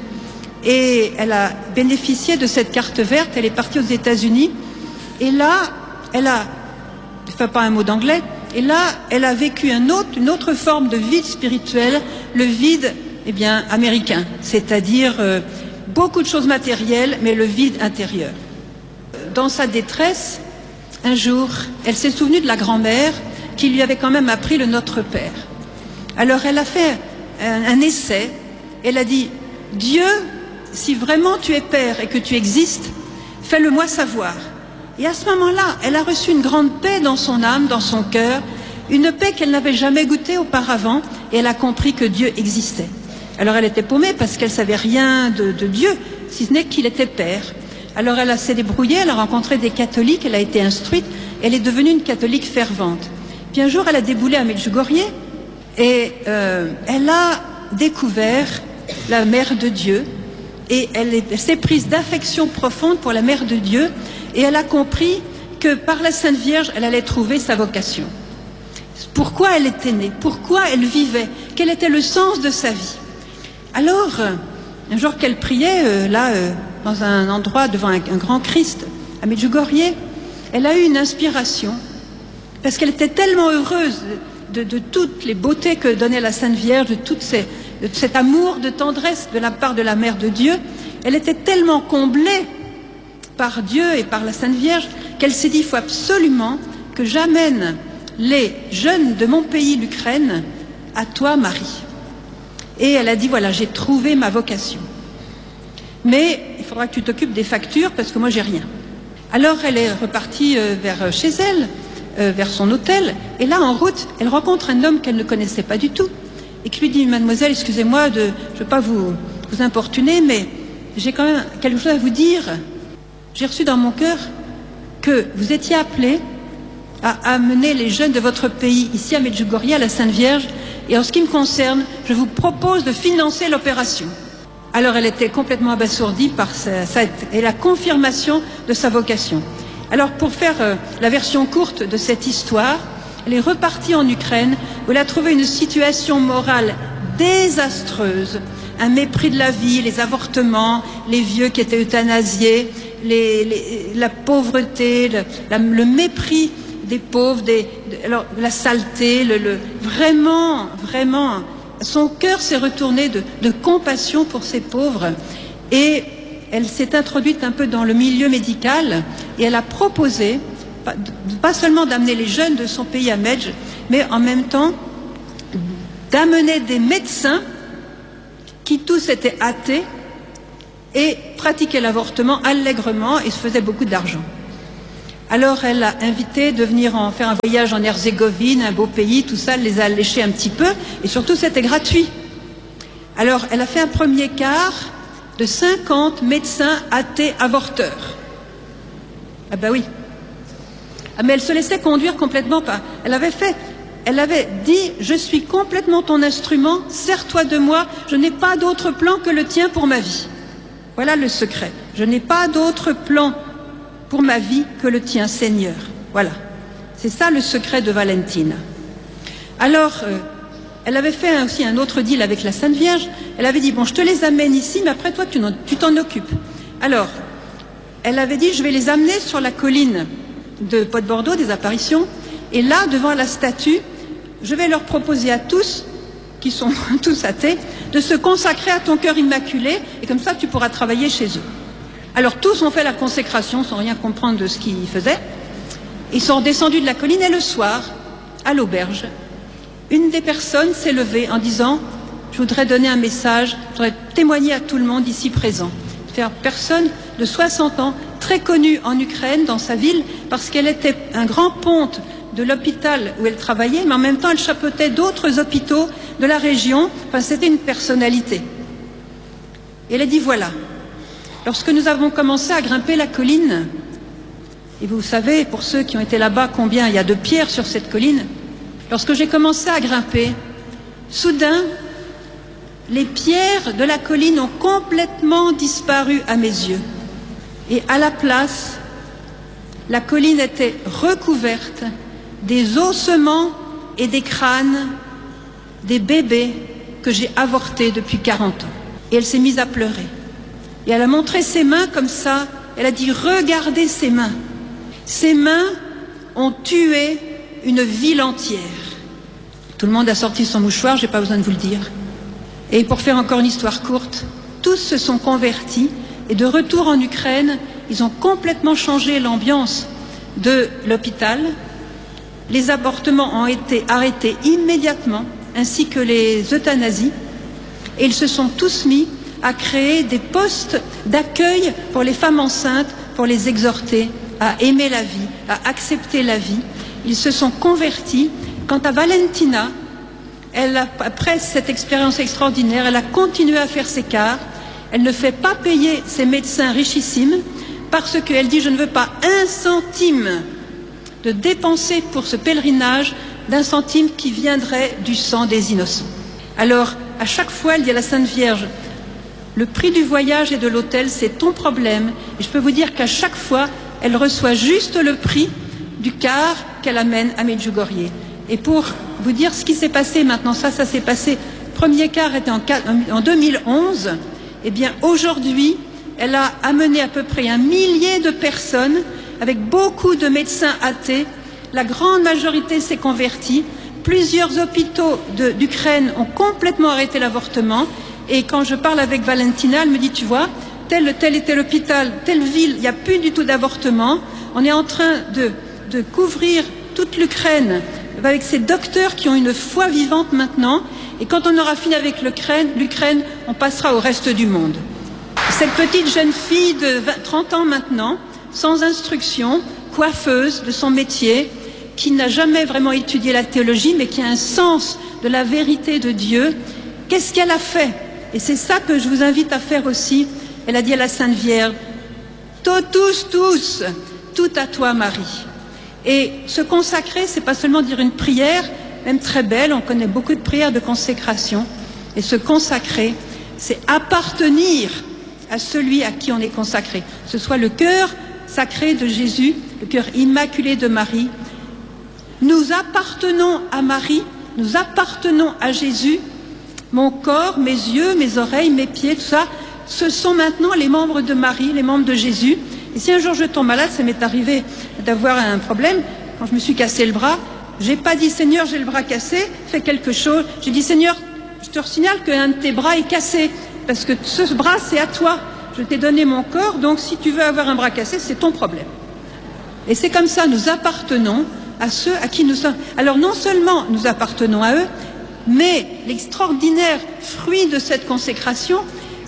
Et elle a bénéficié de cette carte verte, elle est partie aux États-Unis. Et là, elle a, je ne fais pas un mot d'anglais, et là, elle a vécu une autre forme de vide spirituel, le vide, eh bien, américain. C'est-à-dire beaucoup de choses matérielles, mais le vide intérieur. Dans sa détresse, un jour, elle s'est souvenue de la grand-mère qui lui avait quand même appris le Notre Père. Alors elle a fait un essai, elle a dit « Dieu, si vraiment tu es Père et que tu existes, fais-le-moi savoir. » Et à ce moment-là, elle a reçu une grande paix dans son âme, dans son cœur, une paix qu'elle n'avait jamais goûtée auparavant, et elle a compris que Dieu existait. Alors elle était paumée parce qu'elle savait rien de Dieu, si ce n'est qu'il était Père. Alors elle s'est débrouillée, elle a rencontré des catholiques, elle a été instruite, elle est devenue une catholique fervente. Puis un jour, elle a déboulé à Medjugorje et elle a découvert la Mère de Dieu et elle s'est prise d'affection profonde pour la Mère de Dieu et elle a compris que par la Sainte Vierge, elle allait trouver sa vocation. Pourquoi elle était née, pourquoi elle vivait, quel était le sens de sa vie. Alors, un jour qu'elle priait, dans un endroit devant un grand Christ, à Medjugorje, elle a eu une inspiration, parce qu'elle était tellement heureuse de toutes les beautés que donnait la Sainte Vierge, de cet amour, de tendresse de la part de la Mère de Dieu. Elle était tellement comblée par Dieu et par la Sainte Vierge qu'elle s'est dit, il faut absolument que j'amène les jeunes de mon pays, l'Ukraine, à toi, Marie. Et elle a dit, voilà, j'ai trouvé ma vocation. Mais il faudra que tu t'occupes des factures parce que moi, j'ai rien. Alors, elle est repartie vers chez elle, vers son hôtel. Et là, en route, elle rencontre un homme qu'elle ne connaissait pas du tout et qui lui dit, mademoiselle, excusez-moi, je ne veux pas vous importuner, mais j'ai quand même quelque chose à vous dire. J'ai reçu dans mon cœur que vous étiez appelée à amener les jeunes de votre pays ici à Medjugorje, à la Sainte Vierge, et en ce qui me concerne, je vous propose de financer l'opération. Alors elle était complètement abasourdie par et la confirmation de sa vocation. Alors pour faire la version courte de cette histoire, elle est repartie en Ukraine où elle a trouvé une situation morale désastreuse, un mépris de la vie, les avortements, les vieux qui étaient euthanasiés, la pauvreté, le mépris des pauvres, alors, la saleté, vraiment, son cœur s'est retourné de compassion pour ces pauvres et elle s'est introduite un peu dans le milieu médical et elle a proposé, pas seulement d'amener les jeunes de son pays à Medj, mais en même temps d'amener des médecins qui tous étaient athées et pratiquait l'avortement allègrement et se faisait beaucoup d'argent. Alors elle a invité de venir faire un voyage en Herzégovine, un beau pays, tout ça, elle les a alléchés un petit peu, et surtout c'était gratuit. Alors elle a fait un premier quart de 50 médecins athées avorteurs. Ah ben oui. Ah, mais elle se laissait conduire complètement pas. Elle avait dit, je suis complètement ton instrument, sers-toi de moi, je n'ai pas d'autre plan que le tien pour ma vie. Voilà le secret. Je n'ai pas d'autre plan pour ma vie que le tien, Seigneur. Voilà. C'est ça le secret de Valentina. Alors, elle avait fait aussi un autre deal avec la Sainte Vierge. Elle avait dit, bon, je te les amène ici, mais après toi, tu t'en occupes. Alors, elle avait dit, je vais les amener sur la colline de Pot-de-Bordeaux, des apparitions, et là, devant la statue, je vais leur proposer à tous, qui sont tous athées, de se consacrer à ton cœur immaculé, et comme ça, tu pourras travailler chez eux. Alors, tous ont fait la consécration, sans rien comprendre de ce qu'ils faisaient. Ils sont descendus de la colline, et le soir, à l'auberge, une des personnes s'est levée en disant, je voudrais donner un message, je voudrais témoigner à tout le monde ici présent. C'est une personne de 60 ans, très connue en Ukraine, dans sa ville, parce qu'elle était un grand ponte de l'hôpital où elle travaillait, mais en même temps elle chapeautait d'autres hôpitaux de la région. Enfin, c'était une personnalité. Et elle a dit, voilà, lorsque nous avons commencé à grimper la colline, et vous savez, pour ceux qui ont été là-bas, combien il y a de pierres sur cette colline, lorsque j'ai commencé à grimper, soudain, les pierres de la colline ont complètement disparu à mes yeux. Et à la place, la colline était recouverte des ossements et des crânes des bébés que j'ai avortés depuis 40 ans. Et elle s'est mise à pleurer. Et elle a montré ses mains comme ça. Elle a dit, regardez ces mains. Ces mains ont tué une ville entière. Tout le monde a sorti son mouchoir, je n'ai pas besoin de vous le dire. Et pour faire encore une histoire courte, tous se sont convertis et de retour en Ukraine, ils ont complètement changé l'ambiance de l'hôpital. Les avortements ont été arrêtés immédiatement, ainsi que les euthanasies, et ils se sont tous mis à créer des postes d'accueil pour les femmes enceintes, pour les exhorter à aimer la vie, à accepter la vie. Ils se sont convertis. Quant à Valentina, après cette expérience extraordinaire, elle a continué à faire ses quarts. Elle ne fait pas payer ses médecins richissimes parce qu'elle dit, je ne veux pas un centime de dépenser pour ce pèlerinage d'un centime qui viendrait du sang des innocents. Alors, à chaque fois, elle dit à la Sainte Vierge, le prix du voyage et de l'hôtel, c'est ton problème. Et je peux vous dire qu'à chaque fois, elle reçoit juste le prix du quart qu'elle amène à Medjugorje. Et pour vous dire ce qui s'est passé maintenant, ça s'est passé, premier quart était en 2011, et bien aujourd'hui, elle a amené à peu près 1 millier de personnes, avec beaucoup de médecins athées. La grande majorité s'est convertie. Plusieurs hôpitaux d'Ukraine ont complètement arrêté l'avortement. Et quand je parle avec Valentina, elle me dit, tu vois, tel et tel hôpital, telle ville, il n'y a plus du tout d'avortement. On est en train de couvrir toute l'Ukraine avec ces docteurs qui ont une foi vivante maintenant. Et quand on aura fini avec l'Ukraine, on passera au reste du monde. Cette petite jeune fille de 30 ans maintenant, sans instruction, coiffeuse de son métier, qui n'a jamais vraiment étudié la théologie, mais qui a un sens de la vérité de Dieu, qu'est-ce qu'elle a fait? Et c'est ça que je vous invite à faire aussi. Elle a dit à la Sainte Vierge, totus tous, tout à toi Marie. Et se consacrer, c'est pas seulement dire une prière, même très belle, on connaît beaucoup de prières de consécration, et se consacrer, c'est appartenir à celui à qui on est consacré, que ce soit le cœur sacré de Jésus, le cœur immaculé de Marie. Nous appartenons à Marie, nous appartenons à Jésus. Mon corps, mes yeux, mes oreilles, mes pieds, tout ça, ce sont maintenant les membres de Marie, les membres de Jésus. Et si un jour je tombe malade, ça m'est arrivé d'avoir un problème, quand je me suis cassé le bras, j'ai pas dit Seigneur, j'ai le bras cassé, fais quelque chose. J'ai dit Seigneur, je te signale qu'un de tes bras est cassé, parce que ce bras c'est à toi. Je t'ai donné mon corps, donc si tu veux avoir un bras cassé, c'est ton problème. Et c'est comme ça, nous appartenons à ceux à qui nous sommes. Alors non seulement nous appartenons à eux, mais l'extraordinaire fruit de cette consécration,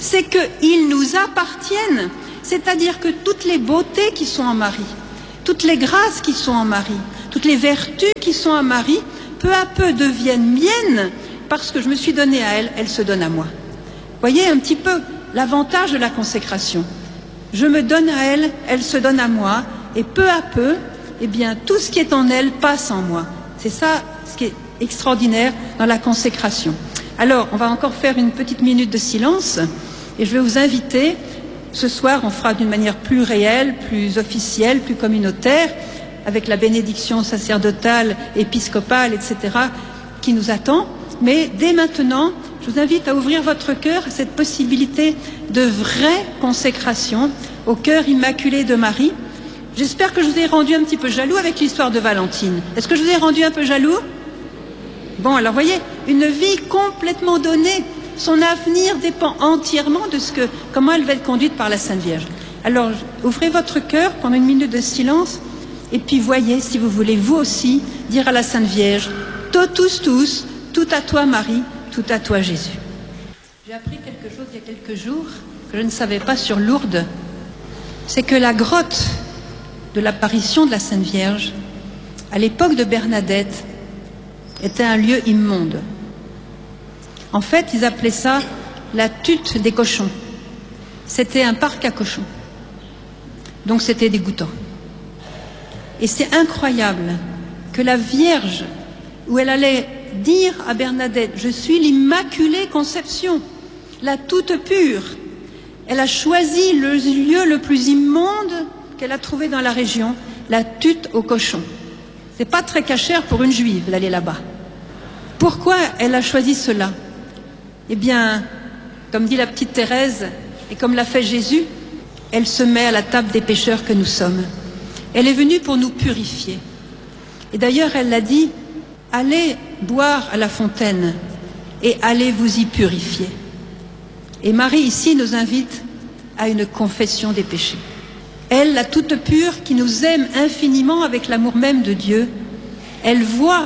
c'est qu'ils nous appartiennent. C'est-à-dire que toutes les beautés qui sont en Marie, toutes les grâces qui sont en Marie, toutes les vertus qui sont en Marie, peu à peu deviennent miennes parce que je me suis donnée à elle, elle se donne à moi. Voyez un petit peu l'avantage de la consécration. Je me donne à elle, elle se donne à moi, et peu à peu, eh bien, tout ce qui est en elle passe en moi. C'est ça ce qui est extraordinaire dans la consécration. Alors, on va encore faire une petite minute de silence, et je vais vous inviter. Ce soir, on fera d'une manière plus réelle, plus officielle, plus communautaire, avec la bénédiction sacerdotale, épiscopale, etc., qui nous attend. Mais dès maintenant, je vous invite à ouvrir votre cœur à cette possibilité de vraie consécration au cœur immaculé de Marie. J'espère que je vous ai rendu un petit peu jaloux avec l'histoire de Valentine. Est-ce que je vous ai rendu un peu jaloux? Bon, alors voyez, une vie complètement donnée. Son avenir dépend entièrement de comment elle va être conduite par la Sainte Vierge. Alors, ouvrez votre cœur pendant une minute de silence, et puis voyez, si vous voulez, vous aussi, dire à la Sainte Vierge, totus tous, tout à toi Marie, tout à toi Jésus. J'ai appris quelque chose il y a quelques jours que je ne savais pas sur Lourdes. C'est que la grotte de l'apparition de la Sainte Vierge, à l'époque de Bernadette, était un lieu immonde. En fait, ils appelaient ça la tutte des cochons. C'était un parc à cochons. Donc c'était dégoûtant. Et c'est incroyable que la Vierge, où elle allait dire à Bernadette, je suis l'Immaculée Conception, la toute pure, elle a choisi le lieu le plus immonde qu'elle a trouvé dans la région, la tutte aux cochons. C'est pas très cachère pour une juive d'aller là-bas. Pourquoi elle a choisi cela? Eh bien, comme dit la petite Thérèse, et comme l'a fait Jésus, elle se met à la table des pécheurs que nous sommes. Elle est venue pour nous purifier. Et d'ailleurs, elle l'a dit, allez boire à la fontaine et allez vous y purifier. Et Marie, ici, nous invite à une confession des péchés. Elle, la toute pure, qui nous aime infiniment avec l'amour même de Dieu, elle voit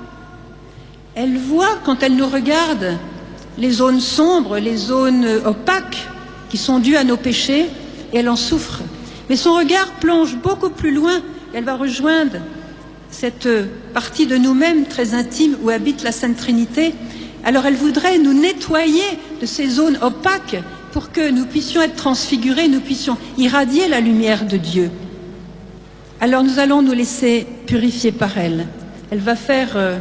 quand elle nous regarde, les zones sombres, les zones opaques qui sont dues à nos péchés, et elle en souffre. Mais son regard plonge beaucoup plus loin, elle va rejoindre cette partie de nous-mêmes très intime où habite la Sainte Trinité. Alors elle voudrait nous nettoyer de ces zones opaques pour que nous puissions être transfigurés, nous puissions irradier la lumière de Dieu. Alors nous allons nous laisser purifier par elle. Elle va faire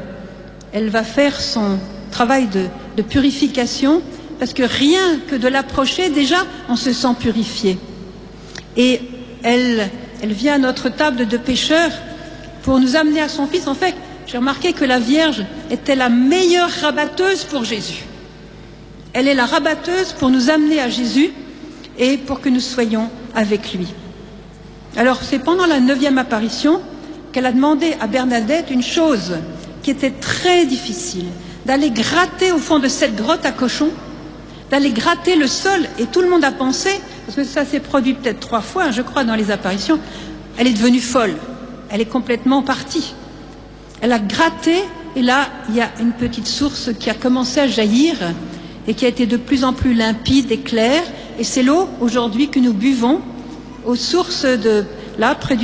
son travail de purification, parce que rien que de l'approcher, déjà, on se sent purifié. Et elle vient à notre table de pécheurs pour nous amener à son Fils. En fait, j'ai remarqué que la Vierge était la meilleure rabatteuse pour Jésus. Elle est la rabatteuse pour nous amener à Jésus et pour que nous soyons avec lui. Alors, c'est pendant la 9e apparition qu'elle a demandé à Bernadette une chose qui était très difficile, d'aller gratter au fond de cette grotte à cochons, d'aller gratter le sol, et tout le monde a pensé, parce que ça s'est produit peut-être 3 fois, je crois, dans les apparitions, elle est devenue folle, elle est complètement partie. Elle a gratté, et là, il y a une petite source qui a commencé à jaillir, et qui a été de plus en plus limpide et claire, et c'est l'eau, aujourd'hui, que nous buvons, aux sources là, près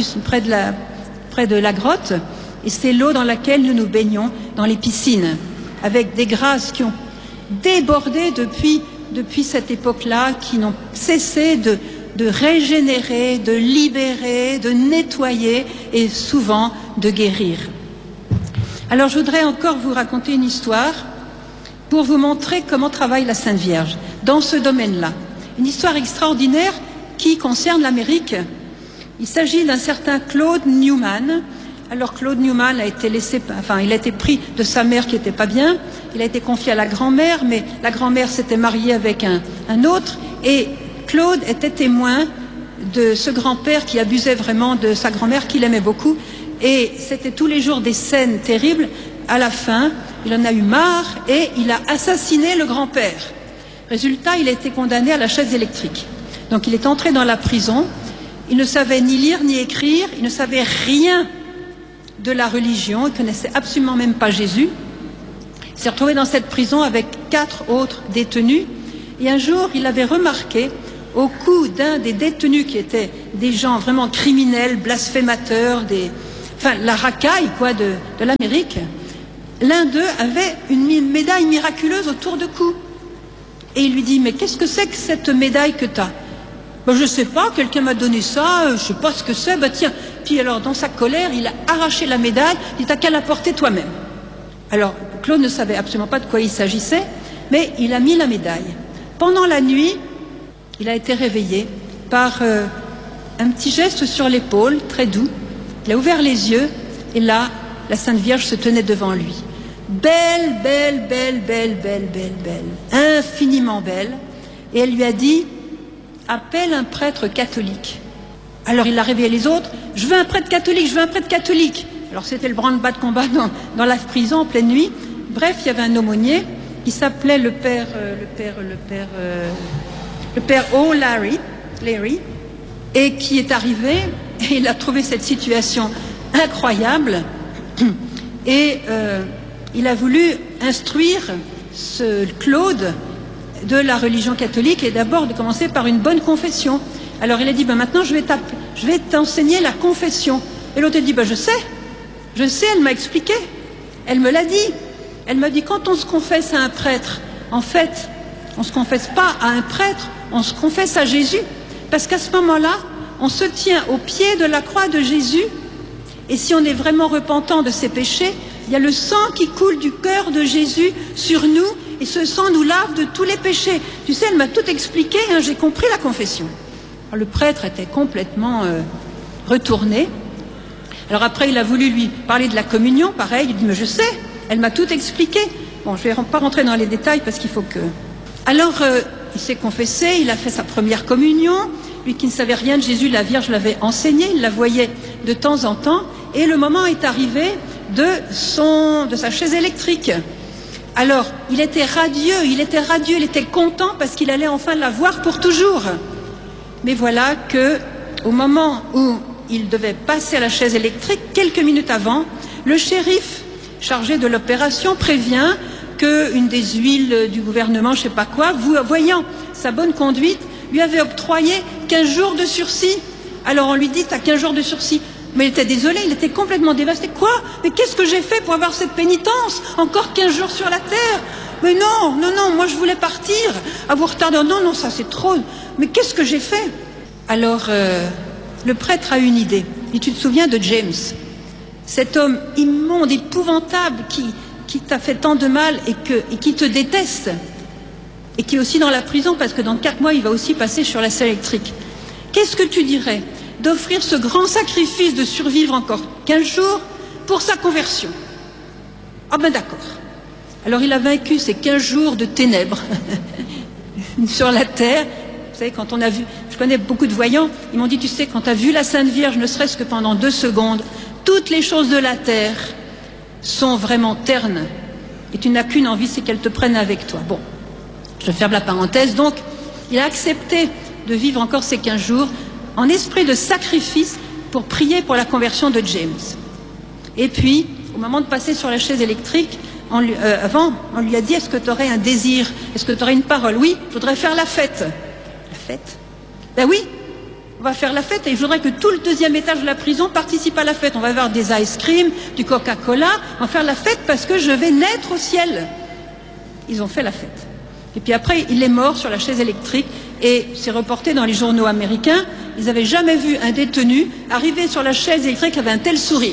de la grotte, et c'est l'eau dans laquelle nous nous baignons, dans les piscines, avec des grâces qui ont débordé depuis cette époque-là, qui n'ont cessé de régénérer, de libérer, de nettoyer et souvent de guérir. Alors je voudrais encore vous raconter une histoire pour vous montrer comment travaille la Sainte Vierge dans ce domaine-là. Une histoire extraordinaire qui concerne l'Amérique. Il s'agit d'un certain Claude Newman. Alors Claude Newman a été il a été pris de sa mère qui n'était pas bien, il a été confié à la grand-mère, mais la grand-mère s'était mariée avec un autre, et Claude était témoin de ce grand-père qui abusait vraiment de sa grand-mère, qu'il aimait beaucoup, et c'était tous les jours des scènes terribles. À la fin, il en a eu marre, et il a assassiné le grand-père. Résultat, il a été condamné à la chaise électrique. Donc il est entré dans la prison, il ne savait ni lire ni écrire, il ne savait rien de la religion, il ne connaissait absolument même pas Jésus. Il s'est retrouvé dans cette prison avec 4 autres détenus, Et un jour, il avait remarqué, au cou d'un des détenus qui étaient des gens vraiment criminels, blasphémateurs, enfin la racaille quoi de l'Amérique, l'un d'eux avait une médaille miraculeuse autour du cou. Et il lui dit, mais qu'est-ce que c'est que cette médaille que tu as? Ben, je ne sais pas, quelqu'un m'a donné ça, je ne sais pas ce que c'est, ben tiens. Puis alors, dans sa colère, il a arraché la médaille, il dit, t'as qu'à la porter toi-même. Alors, Claude ne savait absolument pas de quoi il s'agissait, mais il a mis la médaille. Pendant la nuit, il a été réveillé par un petit geste sur l'épaule, très doux. Il a ouvert les yeux, et là, la Sainte Vierge se tenait devant lui. Belle, belle, belle, belle, belle, belle, belle, infiniment belle. Et elle lui a dit, appelle un prêtre catholique. Alors il a réveillé les autres, je veux un prêtre catholique, je veux un prêtre catholique. Alors c'était le branle-bas de combat dans la prison en pleine nuit. Bref, il y avait un aumônier qui s'appelait le père O'Larry, et qui est arrivé, et il a trouvé cette situation incroyable, et il a voulu instruire ce Claude de la religion catholique, et d'abord de commencer par une bonne confession. Alors il a dit, ben maintenant je vais t'enseigner la confession. Et l'autre a dit, ben je sais, elle m'a expliqué, elle me l'a dit. Elle m'a dit, quand on se confesse à un prêtre, en fait, on ne se confesse pas à un prêtre, on se confesse à Jésus. Parce qu'à ce moment-là, on se tient au pied de la croix de Jésus, et si on est vraiment repentant de ses péchés, il y a le sang qui coule du cœur de Jésus sur nous, et ce sang nous lave de tous les péchés. Tu sais, elle m'a tout expliqué, hein, j'ai compris la confession. Alors, le prêtre était complètement retourné. Alors après, il a voulu lui parler de la communion, pareil, il dit, mais je sais, elle m'a tout expliqué. Bon, je ne vais pas rentrer dans les détails parce qu'il faut que... Alors, il s'est confessé, il a fait sa première communion. Lui qui ne savait rien de Jésus, la Vierge l'avait enseigné, il la voyait de temps en temps. Et le moment est arrivé de sa chaise électrique. Alors, il était radieux, il était content parce qu'il allait enfin la voir pour toujours. Mais voilà que, au moment où il devait passer à la chaise électrique, quelques minutes avant, le shérif chargé de l'opération prévient qu'une des huiles du gouvernement, je ne sais pas quoi, voyant sa bonne conduite, lui avait octroyé 15 jours de sursis. Alors on lui dit, t'as 15 jours de sursis. Mais il était désolé, il était complètement dévasté. Quoi? Mais qu'est-ce que j'ai fait pour avoir cette pénitence? Encore 15 jours sur la terre? Mais non, moi je voulais partir. À vous retarder, non, ça c'est trop. Mais qu'est-ce que j'ai fait? Alors, le prêtre a une idée. Et tu te souviens de James, cet homme immonde, épouvantable, qui t'a fait tant de mal et qui te déteste, et qui est aussi dans la prison parce que dans 4 mois, il va aussi passer sur la selle électrique. Qu'est-ce que tu dirais d'offrir ce grand sacrifice de survivre encore 15 jours pour sa conversion? Ah ben d'accord. Alors il a vaincu ces 15 jours de ténèbres sur la terre. Vous savez, quand on a vu, je connais beaucoup de voyants, ils m'ont dit, tu sais, quand tu as vu la Sainte Vierge, ne serait-ce que pendant 2 secondes, toutes les choses de la terre sont vraiment ternes. Et tu n'as qu'une envie, c'est qu'elles te prennent avec toi. Bon, je ferme la parenthèse. Donc, il a accepté de vivre encore ces 15 jours en esprit de sacrifice pour prier pour la conversion de James. Et puis, au moment de passer sur la chaise électrique, on lui a dit, est-ce que tu aurais un désir? Est-ce que tu aurais une parole? Oui, je voudrais faire la fête. La fête? Ben oui, on va faire la fête et je voudrais que tout le 2e étage de la prison participe à la fête. On va avoir des ice cream, du Coca-Cola, on va faire la fête parce que je vais naître au ciel. Ils ont fait la fête. Et puis après, il est mort sur la chaise électrique et c'est reporté dans les journaux américains. Ils n'avaient jamais vu un détenu arriver sur la chaise électrique avec un tel sourire.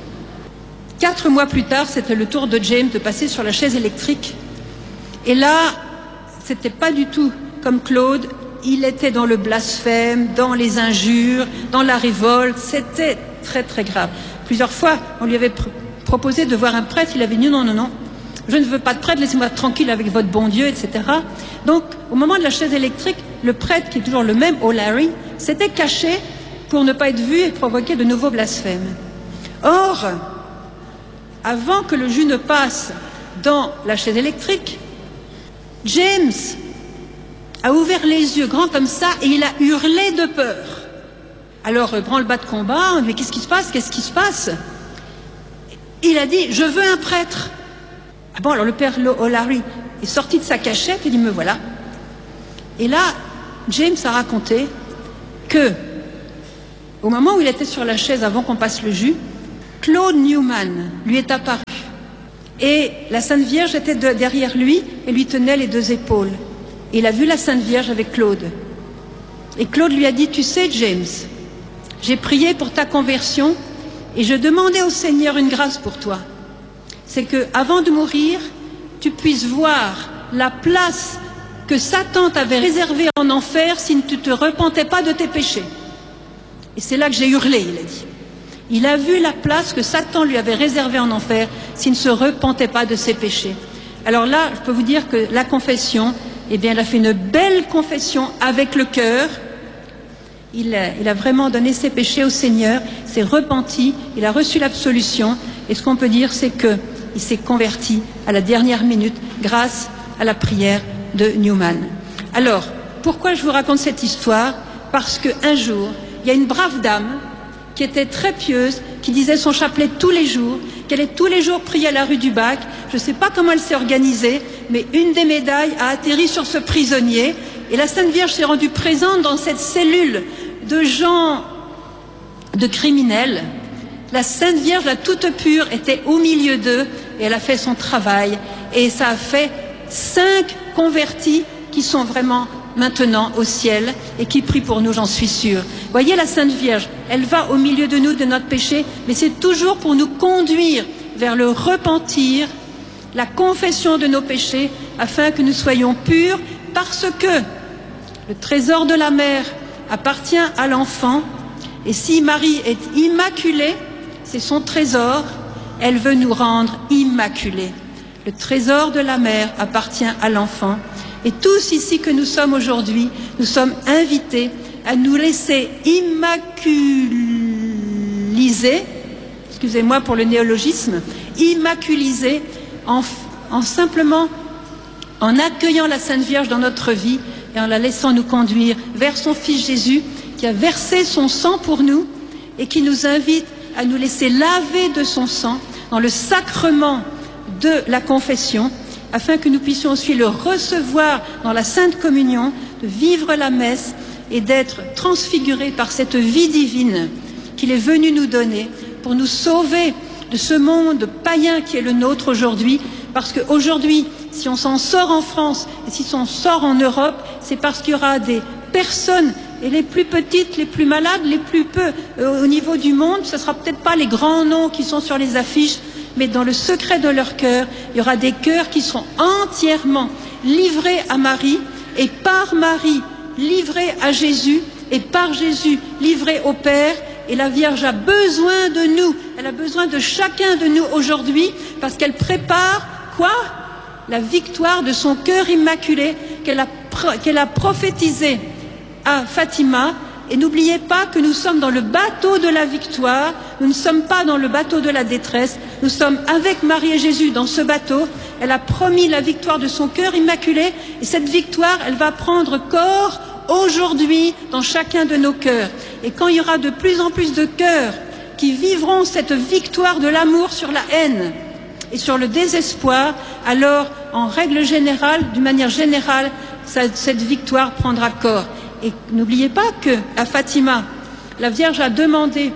4 mois plus tard, c'était le tour de James de passer sur la chaise électrique. Et là, c'était pas du tout comme Claude. Il était dans le blasphème, dans les injures, dans la révolte. C'était très très grave. Plusieurs fois, on lui avait proposé de voir un prêtre. Il avait dit non, je ne veux pas de prêtre, laissez-moi tranquille avec votre bon Dieu, etc. Donc, au moment de la chaise électrique, le prêtre, qui est toujours le même, O'Larry, s'était caché pour ne pas être vu et provoquer de nouveaux blasphèmes. Or, avant que le jus ne passe dans la chaise électrique, James a ouvert les yeux grands comme ça et il a hurlé de peur. Alors, branle-bas de combat, on dit, mais qu'est-ce qui se passe? Il a dit, je veux un prêtre. Ah bon, alors le père O'Larry est sorti de sa cachette et dit, me voilà. Et là, James a raconté que, au moment où il était sur la chaise avant qu'on passe le jus, Claude Newman lui est apparu. Et la Sainte Vierge était derrière lui et lui tenait les 2 épaules. Et il a vu la Sainte Vierge avec Claude. Et Claude lui a dit, tu sais James, j'ai prié pour ta conversion et je demandais au Seigneur une grâce pour toi. C'est que avant de mourir, tu puisses voir la place que Satan t'avait réservée en enfer si tu ne te repentais pas de tes péchés. Et c'est là que j'ai hurlé, il a dit. Il a vu la place que Satan lui avait réservée en enfer s'il ne se repentait pas de ses péchés. Alors là, je peux vous dire que la confession, eh bien, il a fait une belle confession avec le cœur. Il a vraiment donné ses péchés au Seigneur, s'est repenti, il a reçu l'absolution. Et ce qu'on peut dire, c'est qu'il s'est converti à la dernière minute grâce à la prière de Newman. Alors, pourquoi je vous raconte cette histoire? Parce qu'un jour, il y a une brave dame qui était très pieuse, qui disait son chapelet tous les jours, qui allait tous les jours prier à la rue du Bac. Je ne sais pas comment elle s'est organisée, mais une des médailles a atterri sur ce prisonnier. Et la Sainte Vierge s'est rendue présente dans cette cellule de gens, de criminels. La Sainte Vierge, la toute pure, était au milieu d'eux et elle a fait son travail. Et ça a fait 5 convertis qui sont vraiment maintenant au ciel et qui prient pour nous, j'en suis sûre. Voyez la Sainte Vierge, elle va au milieu de nous, de notre péché, mais c'est toujours pour nous conduire vers le repentir, la confession de nos péchés, afin que nous soyons purs, parce que le trésor de la mère appartient à l'enfant, et si Marie est immaculée, c'est son trésor, elle veut nous rendre immaculés. Le trésor de la mère appartient à l'enfant. Et tous ici que nous sommes aujourd'hui, nous sommes invités à nous laisser immaculiser, excusez-moi pour le néologisme, immaculiser en simplement en accueillant la Sainte Vierge dans notre vie et en la laissant nous conduire vers son Fils Jésus qui a versé son sang pour nous et qui nous invite à nous laisser laver de son sang dans le sacrement de la confession, afin que nous puissions aussi le recevoir dans la Sainte Communion, de vivre la messe et d'être transfigurés par cette vie divine qu'il est venu nous donner pour nous sauver de ce monde païen qui est le nôtre aujourd'hui. Parce qu'aujourd'hui, si on s'en sort en France et si on sort en Europe, c'est parce qu'il y aura des personnes, et les plus petites, les plus malades, les plus peu au niveau du monde, ce ne sera peut-être pas les grands noms qui sont sur les affiches, mais dans le secret de leur cœur, il y aura des cœurs qui seront entièrement livrés à Marie, et par Marie, livrés à Jésus, et par Jésus, livrés au Père. Et la Vierge a besoin de nous, elle a besoin de chacun de nous aujourd'hui, parce qu'elle prépare quoi? La victoire de son cœur immaculé qu'elle a prophétisé à Fatima. Et n'oubliez pas que nous sommes dans le bateau de la victoire, nous ne sommes pas dans le bateau de la détresse, nous sommes avec Marie et Jésus dans ce bateau. Elle a promis la victoire de son cœur immaculé, et cette victoire, elle va prendre corps aujourd'hui dans chacun de nos cœurs. Et quand il y aura de plus en plus de cœurs qui vivront cette victoire de l'amour sur la haine et sur le désespoir, alors en règle générale, d'une manière générale, cette victoire prendra corps. Et n'oubliez pas qu'à Fatima, la Vierge a demandé,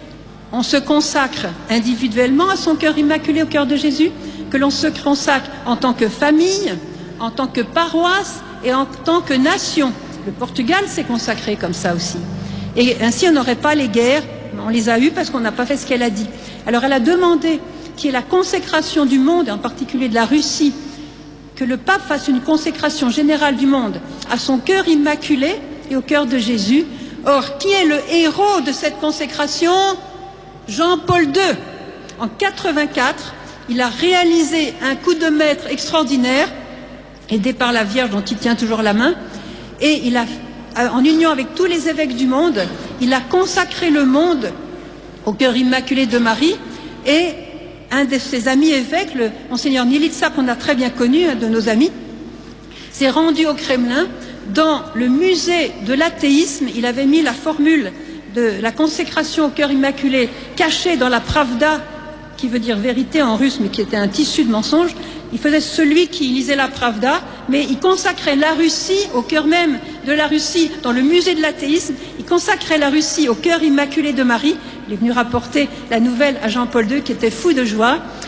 on se consacre individuellement à son cœur immaculé, au cœur de Jésus, que l'on se consacre en tant que famille, en tant que paroisse et en tant que nation. Le Portugal s'est consacré comme ça aussi. Et ainsi, on n'aurait pas les guerres, on les a eues parce qu'on n'a pas fait ce qu'elle a dit. Alors elle a demandé qu'il y ait la consécration du monde, et en particulier de la Russie, que le pape fasse une consécration générale du monde à son cœur immaculé et au cœur de Jésus. Or, qui est le héros de cette consécration? Jean-Paul II. En 84, il a réalisé un coup de maître extraordinaire, aidé par la Vierge dont il tient toujours la main, et il a, en union avec tous les évêques du monde, il a consacré le monde au cœur immaculé de Marie. Et un de ses amis évêques, le monseigneur Nilitsa, qu'on a très bien connu, un de nos amis, s'est rendu au Kremlin. Dans le musée de l'athéisme, il avait mis la formule de la consécration au cœur immaculé cachée dans la Pravda, qui veut dire vérité en russe, mais qui était un tissu de mensonges. Il faisait celui qui lisait la Pravda, mais il consacrait la Russie au cœur même de la Russie, dans le musée de l'athéisme. Il consacrait la Russie au cœur immaculé de Marie. Il est venu rapporter la nouvelle à Jean-Paul II, qui était fou de joie.